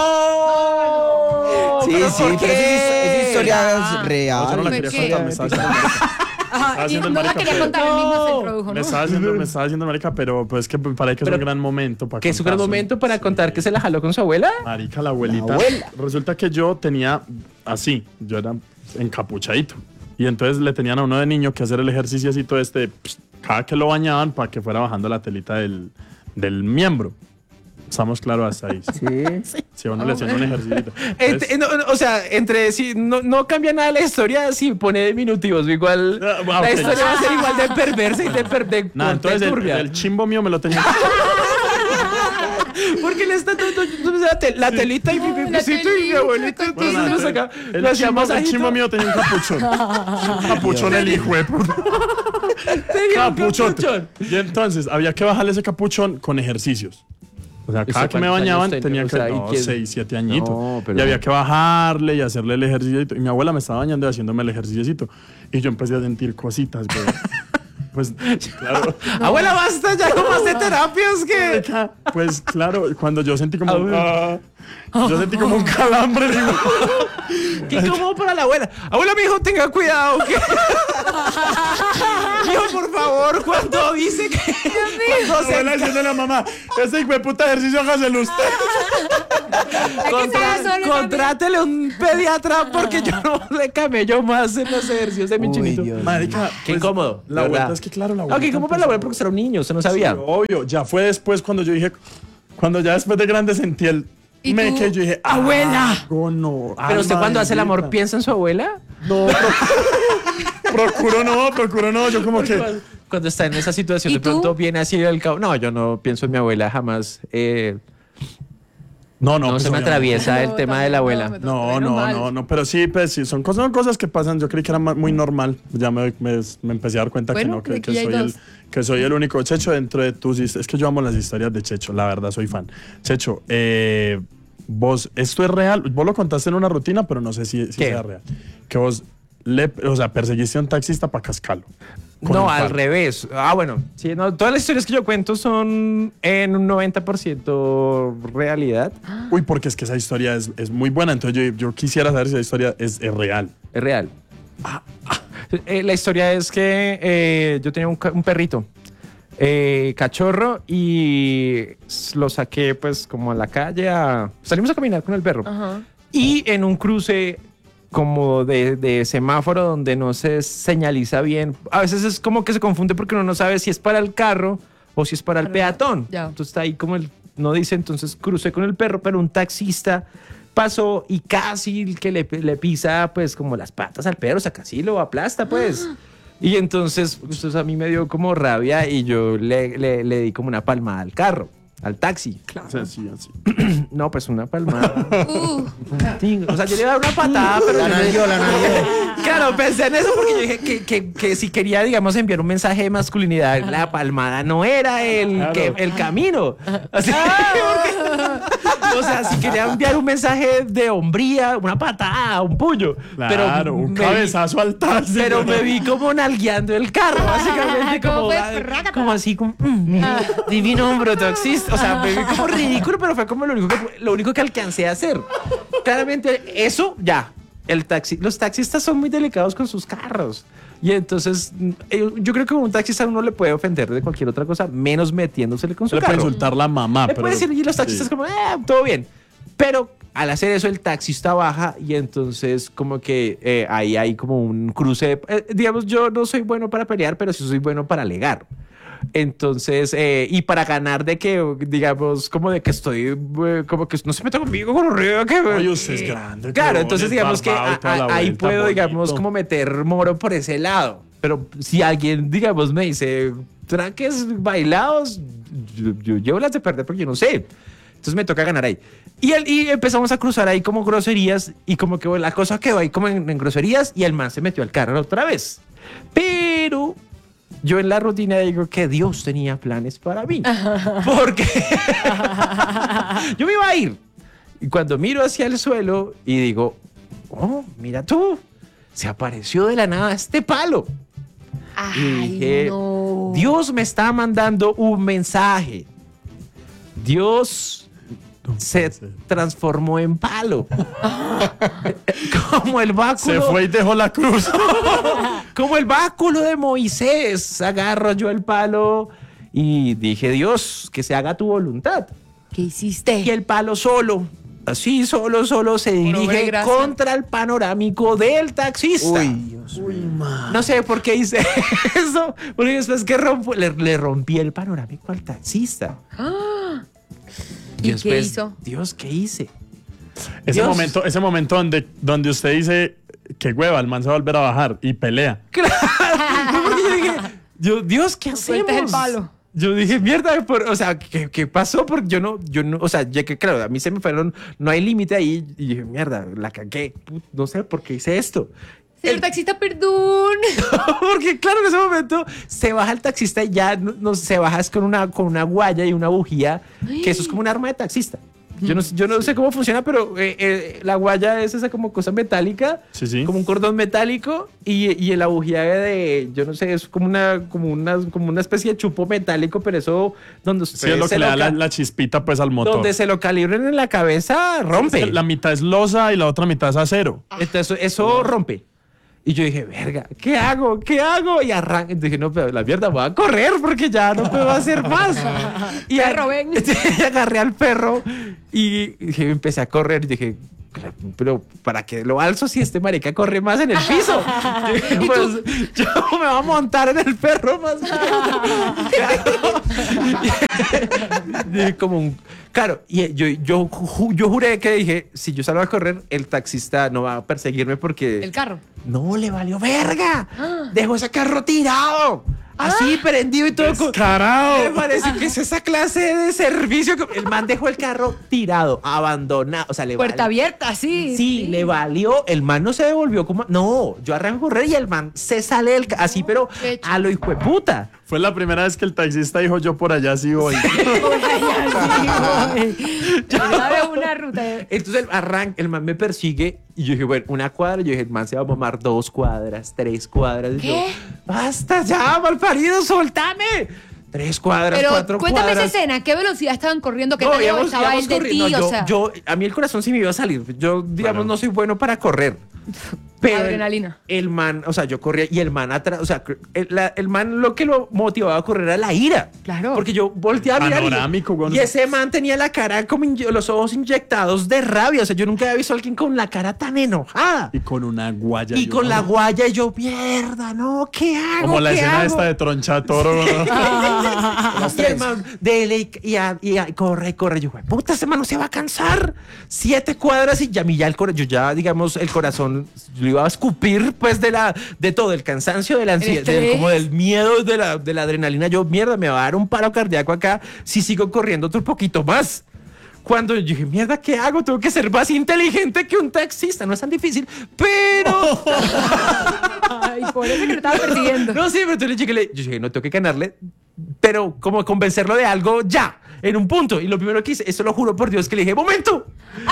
¡No! Sí, ¿Pero sí, por pero qué? esa historia No, es yo no la real. quería ¿Qué? contar, me estaba haciendo marica. Ajá, y haciendo el no la marica, quería pero- contar, él mismo se No. introdujo, Me ¿no? estaba haciendo marica, pero pues que para que es Pero- un gran momento para ¿Qué es un gran momento para contar que se la jaló con su abuela? Marica, la abuelita. La abuela. Resulta que yo tenía así, yo era encapuchadito. Y entonces le tenían a uno de niño que hacer el ejercicio así todo cada que lo bañaban para que fuera bajando la telita del miembro. Estamos claros hasta ahí. Sí. Si a uno le hacían un ejercicio. O sea, entre sí, no cambia nada la historia si pone diminutivos. Igual Ah, la ok. historia va a ser igual de perversa y de Nada, entonces turbia. el chimbo mío me lo tenía. Porque le está dando la telita y mi la besito y mi telita, abuelita. coquito. Entonces nos acá, El lo hacía chimbo, el masajito. chimbo mío tenía un capuchón. Un capuchón el hijo de puta. Tenía un Capuchón. capuchón. Y entonces había que bajarle ese capuchón con ejercicios. O sea, cada ¿Eso que me cuántos bañaban años tenía tenía? que... O sea, ¿y qué? 6, 7 añitos. No, pero- Y había que bajarle y hacerle el ejercicio. Y mi abuela me estaba bañando y haciéndome el ejercicio. Y yo empecé a sentir cositas, güey. Pues, claro. Abuela, basta ya no más de terapias que... Pues, claro, cuando yo sentí como... Abuela. yo sentí como un calambre, digo... Qué incómodo para la abuela. Abuela, mi hijo, tenga cuidado. Que... Hijo, por favor, cuando dice que... cuando se Abuela diciendo a la mamá, ese hijo de puta ejercicio hágaselo usted. Contrátele un pediatra porque yo no le camello más en los ejercicios de mi Uy, chinito. Dios. Marica, Qué incómodo. La ¿verdad? vuelta es que, claro, la vuelta... Ok, ¿cómo para la abuela? Porque era un niño, usted no sabía. Sí, obvio, ya fue después cuando yo dije, cuando ya después de grande sentí el ¿Y tú? que yo dije, ¡Abuela! No, Pero usted alma cuando hace el amor bendita. piensa en su abuela. No, procuro no, yo como que... Cuando está en esa situación, ¿Y de pronto tú? viene así el cabo. No, yo no pienso en mi abuela jamás. No, No pues, se me obviamente. atraviesa el tema de la abuela. No, pero sí, pues sí, son cosas que pasan. Yo creí que era muy normal. Ya me empecé a dar cuenta Bueno, que no, aquí hay dos. que soy el único. Checho, dentro de tus... Es que yo amo las historias de Checho, la verdad, soy fan. Checho, vos, esto es real. Vos lo contaste en una rutina, pero no sé si sea real. Que vos, perseguiste a un taxista para cascarlo. Con No, un al palo. revés. Bueno, sí, no, todas las historias que yo cuento son en un 90% realidad. Uy, porque es que esa historia es muy buena. Entonces yo quisiera saber si esa historia es real. Es real. La historia es que yo tenía un perrito, cachorro, y lo saqué pues como a la calle. Salimos a caminar con el perro. Ajá. Y en un cruce como de semáforo donde no se señaliza bien. A veces es como que se confunde porque uno no sabe si es para el carro o si es para el peatón. Ya. Entonces está ahí como no dice, entonces crucé con el perro, pero un taxista pasó y casi que le pisa pues como las patas al perro, o sea, casi lo aplasta pues. Y entonces pues, a mí me dio como rabia y yo le di como una palmada al carro, al taxi. O sea, sí, así. No, pues una palmada. O sea, yo le iba a dar una patada, pero... La nalgueó, la nalgueó. Claro, pensé en eso porque yo dije que si quería, digamos, enviar un mensaje de masculinidad, la palmada no era el camino. Así, porque O sea, si quería enviar un mensaje de hombría, una patada, un puño. Claro, un cabezazo al taxi. Pero me vi como nalgueando el carro, básicamente. ¿Cómo Como, fue? como así, como divino hombre taxista. O sea, me vi como ridículo, pero fue como lo único que alcancé a hacer. Claramente, eso ya. Los taxistas son muy delicados con sus carros. Y entonces, yo creo que a un taxista uno le puede ofender de cualquier otra cosa, menos metiéndosele con su Le puede carro. insultar la mamá. Le puede decir, y los taxistas como, todo bien. Pero al hacer eso, el taxista baja y entonces como que ahí hay como un cruce. Digamos, yo no soy bueno para pelear, pero sí soy bueno para alegar. Entonces, y para ganar de que, digamos, como de que estoy, como que no se meta conmigo con arriba, que... Oye, usted es grande. Claro, entonces digamos que barbado y toda la ahí vuelta, puedo, bonito. digamos, como meter moro por ese lado. Pero si alguien, digamos, me dice, tranques bailados, yo llevo las de perder porque yo no sé. Entonces me toca ganar ahí. Y empezamos a cruzar ahí como groserías y como que la cosa quedó ahí como en groserías y el man se metió al carro otra vez. Pero yo en la rutina digo que Dios tenía planes para mí. Porque yo me iba a ir. Y cuando miro hacia el suelo y digo, oh, mira tú, se apareció de la nada este palo. Y Ay, dije, no. Dios me está mandando un mensaje. Dios se transformó en palo. Como el Se báculo. fue y dejó la cruz. Como el báculo de Moisés. Agarro yo el palo y dije, Dios, que se haga tu voluntad. ¿Qué hiciste? Y el palo solo, así solo se obra y dirige gracia. contra el panorámico del taxista. Uy, Dios. No sé por qué hice eso, porque después que le rompí el panorámico al taxista. ¿Y después, qué hizo? Dios, ¿qué hice? Ese Dios. momento donde usted dice que hueva, el man se va a volver a bajar y pelea. Porque yo dije, Dios, ¿qué hacemos? Sueltas el palo. Yo dije, mierda, o sea, ¿qué pasó? Porque yo no, o sea, ya que claro, a mí se me fueron, no hay límite ahí, y dije, mierda, la cagué, no sé por qué hice esto. Señor taxista, perdón. Porque claro, en ese momento se baja el taxista y ya no se baja es con una guaya y una bujía, que eso es como un arma de taxista. Yo no sé cómo funciona, pero la guaya es esa como cosa metálica, Sí, sí. como un cordón metálico y la bujía yo no sé, es como una especie de chupo metálico, pero eso donde Sí, es lo que le da la chispita pues al motor. donde se lo calibren en la cabeza, rompe. La mitad es losa y la otra mitad es acero. Entonces eso rompe. Y yo dije, verga, ¿qué hago? ¿Qué hago? Y arranqué. Dije, no, pero la mierda, voy a correr porque ya no puedo hacer más. Y Perro, ven. Y agarré al perro y dije, empecé a correr. Y dije, pero ¿para qué lo alzo si este marica corre más en el piso? Dije, pues yo me voy a montar en el perro más. Dije, como un... Claro, y yo juré que dije, si yo salgo a correr, el taxista no va a perseguirme porque... El carro. No, le valió verga. Dejó ese carro tirado. Así, prendido y todo. Descarado. Me parece que es esa clase de servicio. El man dejó el carro tirado, abandonado. O sea, le Puerta valió. abierta, sí. Sí, le valió. El man no se devolvió como... No, yo arranco a correr y el man se sale del... Así, pero Qué a lo hijo de puta. Fue la primera vez que el taxista dijo yo por allá sí voy. ¿Sabe una ruta? Entonces el man me persigue y yo dije, bueno, una cuadra. Yo dije, el man se va a mamar 2 cuadras, 3 cuadras. Y yo, ¿Qué? basta ya, malparido, soltame. 3 cuadras, Pero 4 cuéntame cuadras. esa escena. ¿Qué velocidad estaban corriendo? ¿Qué No, tan lejos íbamos estaba él de corriendo. ti? No, O sea, a mí el corazón sí me iba a salir. Yo, digamos, no soy bueno para correr. Pero Adrenalina. El man, o sea, yo corría y el man atrás, o sea, el man lo que lo motivaba a correr era la ira. Claro. Porque yo volteaba a mirar Panorámico, güey. y ese man tenía la cara como los ojos inyectados de rabia. O sea, yo nunca había visto a alguien con la cara tan enojada. Y con una guaya. Y yo, con la ¿no? guaya y yo, mierda, no, ¿qué hago? Como la ¿Qué escena hago? esta de Tronchatoro. ¿no? Y el man, dele y corre. Yo, güey, puta, ese man no se va a cansar. 7 cuadras y ya, yo ya, digamos, el corazón lo iba a escupir, pues, de todo, el cansancio, de la ansiedad, estrés. como del miedo, de la adrenalina. Yo, mierda, me va a dar un paro cardíaco acá si sigo corriendo otro poquito más. Cuando yo dije, mierda, ¿qué hago? Tengo que ser más inteligente que un taxista. No es tan difícil, pero... Ay, por eso que lo estaba persiguiendo. No, sí, pero entonces yo dije, no tengo que ganarle, pero como convencerlo de algo ya. en un punto. Y lo primero que hice, esto lo juro por Dios, que le dije, ¡momento!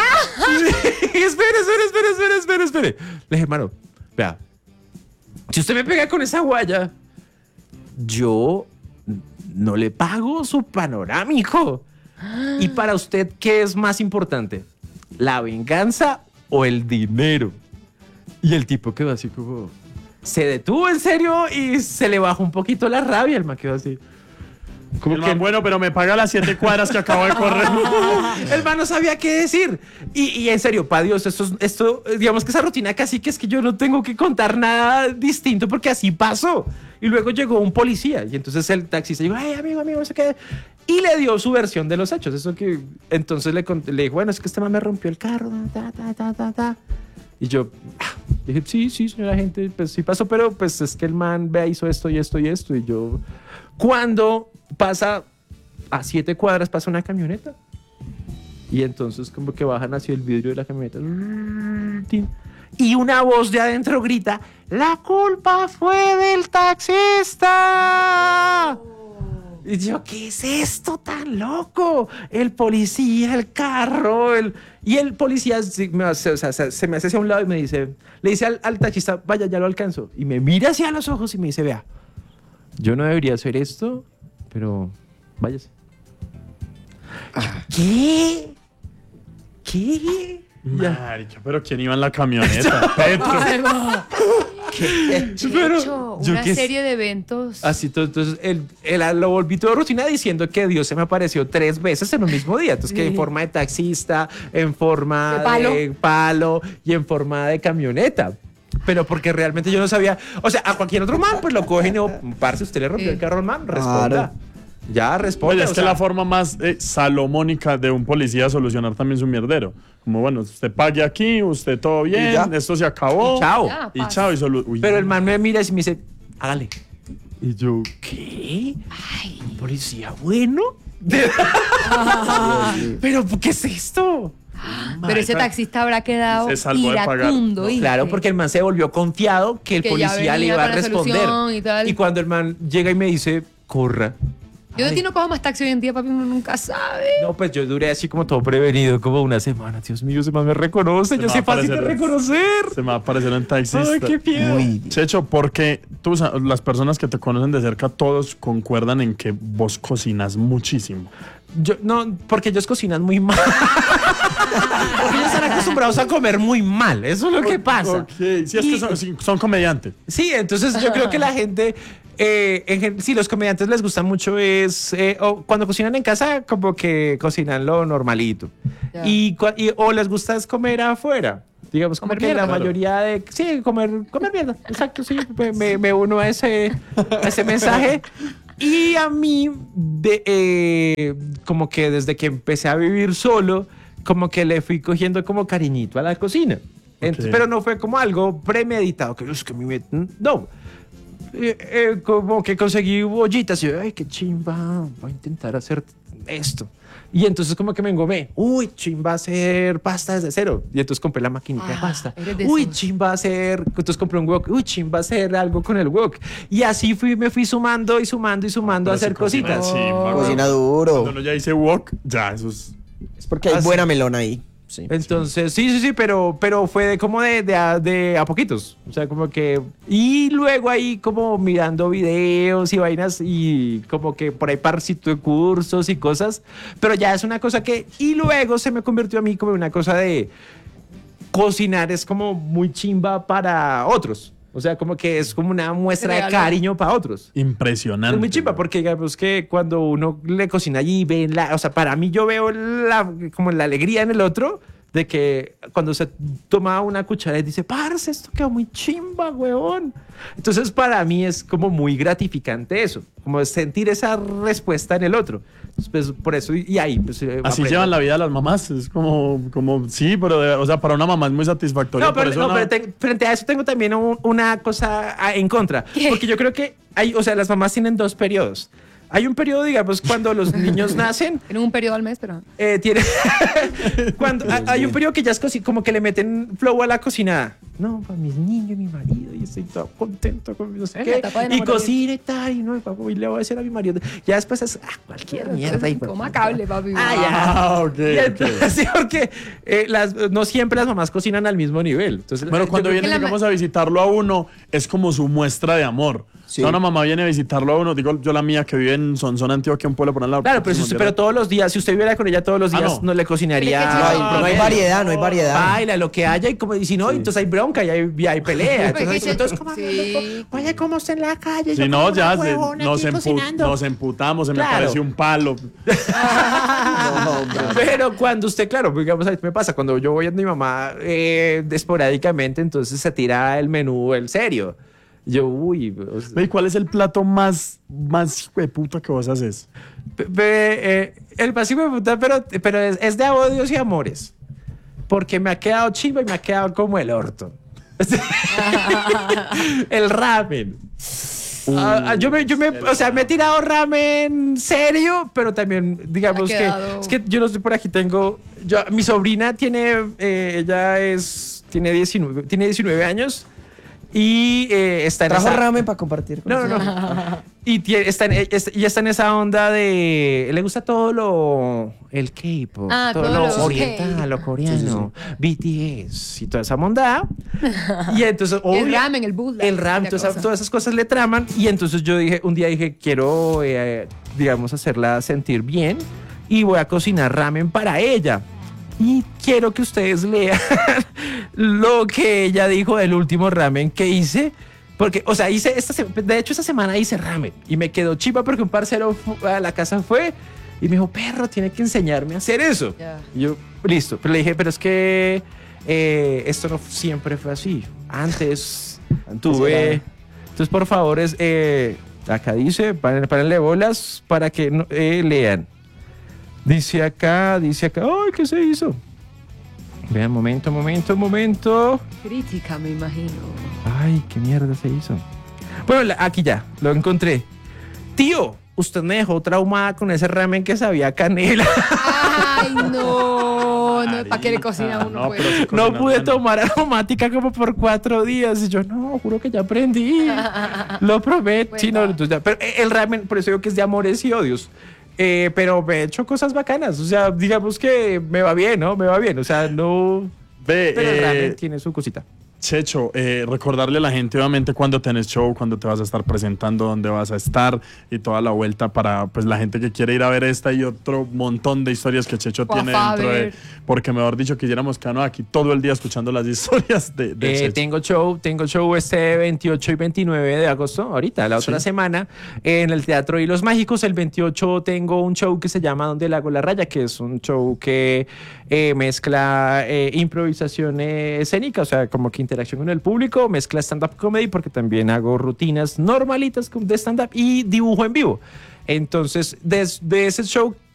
espere. Le dije, hermano, vea, si usted me pega con esa guaya, yo no le pago su panorámico. Y para usted, ¿qué es más importante? ¿La venganza o el dinero? Y el tipo quedó así como... Se detuvo en serio y se le bajó un poquito la rabia. El man quedó así. Como que bueno, pero me paga las 7 cuadras que acabo de correr. El man no sabía qué decir. Y en serio, pa' Dios, esto, digamos que esa rutina casi que es que yo no tengo que contar nada distinto porque así pasó. Y luego llegó un policía y entonces el taxista dijo, ay, amigo, no sé qué. Y le dio su versión de los hechos. Eso que entonces le dijo, bueno, es que este man me rompió el carro. Y yo dije, sí, señora gente, pues sí pasó, pero pues es que el man hizo esto y esto y esto. Y yo, cuando pasa a 7 cuadras, pasa una camioneta. Y entonces como que bajan hacia el vidrio de la camioneta. Y una voz de adentro grita, ¡la culpa fue del taxista! Y yo, ¿qué es esto tan loco? El policía, el carro, y el policía se me hace hacia un lado y me dice, le dice al taxista, vaya, ya lo alcanzo. Y me mira hacia los ojos y me dice, vea, yo no debería hacer esto, pero váyase. ¿Qué? Marica, pero ¿quién iba en la camioneta? Petro. Checho, una serie de eventos. Así, entonces él lo volví todo rutina diciendo que Dios se me apareció 3 veces en un mismo día. Entonces, que en forma de taxista, en forma de palo y en forma de camioneta. Pero porque realmente yo no sabía. O sea, a cualquier otro man, pues lo cogen y parce, usted le rompió el carro al man, responda. Claro. Ya responde. Oye, es que la forma más salomónica de un policía solucionar también su mierdero. Como bueno, usted pague aquí, usted todo bien, esto se acabó. Y chao. Ya, chao. Pero el man me mira y me dice, hágale. Y yo, ¿qué? Ay, ¿policía bueno? ¿Pero qué es esto? Pero ese taxista habrá quedado iracundo. No, claro, porque el man se volvió confiado que el policía le iba a responder. Y cuando el man llega y me dice, corra. Yo de ti no cojo más taxi hoy en día, papi, uno nunca sabe. No, pues yo duré así como todo prevenido, como una semana. Dios mío, ese man me reconoce, yo soy fácil de reconocer. Se me va a aparecer un taxista. Ay, qué miedo. Checho, porque las personas que te conocen de cerca, todos concuerdan en que vos cocinas muchísimo. No, porque ellos cocinan muy mal. Porque ellos están acostumbrados a comer muy mal. Eso es lo que pasa. Okay. Sí, es que son comediantes. Sí, entonces yo creo que la gente... sí, los comediantes les gusta mucho cuando cocinan en casa, como que cocinan lo normalito. O les gusta es comer afuera. Digamos, como que la mayoría de... Sí, comer mierda. Exacto, sí. Me uno a ese mensaje. Y a mí, como que desde que empecé a vivir solo, como que le fui cogiendo como cariñito a la cocina. Entonces, pero no fue como algo premeditado, que es que no. Como que conseguí ollitas y yo, ay, qué chimba, voy a intentar hacer esto. Y entonces como que me engomé, uy, chimba hacer pasta desde cero. Y entonces compré la maquinita de pasta. Uy, chimba hacer, entonces compré un wok, uy, chimba hacer algo con el wok. Y así me fui sumando a hacer cositas. Cocina duro. Cuando uno ya dice wok, ya, eso es... Es porque hay buena melona ahí. Sí. Entonces, sí, pero fue como de a poquitos. O sea, como que... Y luego ahí como mirando videos y vainas y como que por ahí parcito de cursos y cosas. Pero ya es una cosa que... Y luego se me convirtió a mí como una cosa de... Cocinar es como muy chimba para otros. O sea, como que es como una muestra de cariño para otros. Impresionante. Es muy chimba porque digamos que cuando uno le cocina allí, o sea, para mí yo veo como la alegría en el otro de que cuando se toma una cuchara y dice, parce, esto quedó muy chimba, huevón. Entonces, para mí es como muy gratificante eso, como sentir esa respuesta en el otro. Pues, por eso, y ahí. Pues, así aprendo. llevan la vida las mamás. Es como sí, pero o sea, para una mamá es muy satisfactorio. Pero frente a eso tengo también una cosa en contra. ¿Qué? Porque yo creo que o sea, las mamás tienen 2 periodos. Hay un periodo, digamos, cuando los niños nacen, En un periodo al mes, pero... tiene cuando hay un periodo que ya es como que le meten flow a la cocinada. No, para mis niños y mi marido, y estoy todo contento con no sé Es qué. la etapa de Y enamoramiento. cocina y tal, y no, y le voy a decir a mi marido. Ya después es cualquier mierda. Y, Coma cable, papi. Ah, ya. Ah, ok, Y ok. entonces, sí, porque no siempre las mamás cocinan al mismo nivel. Entonces, Bueno, yo cuando creo viene, que la digamos, a visitarlo a uno, es como su muestra de amor. Sí. O sea, una mamá viene a visitarlo a uno, digo yo la mía que vive en Sonsón, Antioquia, un pueblo por al lado. Claro, pero todos los días, si usted viviera con ella todos los Ah, días, no. no le cocinaría. Pero es que No hay, Ah, no hay variedad, no hay variedad. Baila, lo que haya, y si no, entonces hay bronca y hay pelea. Pero es que Entonces, sí. vaya, como usted en la calle. Si yo no, como ya una huevona aquí cocinando. nos emputamos, se me Claro. pareció un palo. No, hombre. Pero cuando usted, claro, digamos, a mí me pasa, cuando yo voy a mi mamá esporádicamente, entonces se tira el menú, el serio. Yo, uy, Ve, ¿y cuál es el plato más hijo de puta que vos haces? el pasivo de puta, pero es de odios y amores. Porque me ha quedado chivo y me ha quedado como el orto. El ramen. O sea, me he tirado ramen serio, pero también, digamos Ha que quedado- es que yo no sé, por aquí tengo, mi sobrina tiene, tiene 19 años y está en Trajo esa, ramen para compartir. con no, no. Y está en esa onda de. Le gusta todo el K-pop, Ah, todo todo lo lo oriental, K. lo coreano, BTS y toda esa mondada. Y entonces, El obvio, ramen, el bootleg, el ramen, la todas cosa. todas esas cosas le traman. Y entonces yo un día dije, quiero, digamos, hacerla sentir bien y voy a cocinar ramen para ella. Y quiero que ustedes lean lo que ella dijo del último ramen que hice. Porque, o sea, de hecho, esta semana hice ramen y me quedó chiva porque un parcero a la casa fue y me dijo, perro, tiene que enseñarme a hacer eso. Ya. Y yo, listo. Pero le dije, pero es que esto no siempre fue así. Antes tuve. Entonces, por favor, acá dice, párenle bolas para que lean. Dice acá, ay, ¿qué se hizo? Vean, momento. Crítica, me imagino. Ay, qué mierda se hizo. Bueno, aquí ya, lo encontré. Tío, usted me dejó traumada con ese ramen que sabía a canela. Ay, no. ¿Para qué le cocina uno? No, pues? pero sí No cocinan pude mal. tomar aromática como por 4 días. Y yo, no, juro que ya aprendí. Lo prometo. Pues Sí, no, va. entonces ya. Pero el ramen, por eso digo que es de amores y odios. Pero me he hecho cosas bacanas. O sea, digamos que me va bien, ¿no? Me va bien. O sea, no. Ve, Pero el ramen tiene su cosita. Checho, recordarle a la gente, obviamente, cuando tenés show, cuando te vas a estar presentando, dónde vas a estar y toda la vuelta para pues la gente que quiere ir a ver esta y otro montón de historias que Checho Por tiene dentro de. favor. Porque mejor dicho, quisiéramos quedarnos aquí todo el día escuchando las historias de Checho. Tengo show este 28 y 29 de agosto, ahorita, la otra Sí. semana, en el Teatro Hilos Mágicos. El 28 tengo un show que se llama Donde le hago la raya, que es un show que mezcla improvisación escénica, o sea, como que interacción con el público, mezcla stand-up comedy, porque también hago rutinas normalitas de stand-up y dibujo en vivo. Entonces, de ese show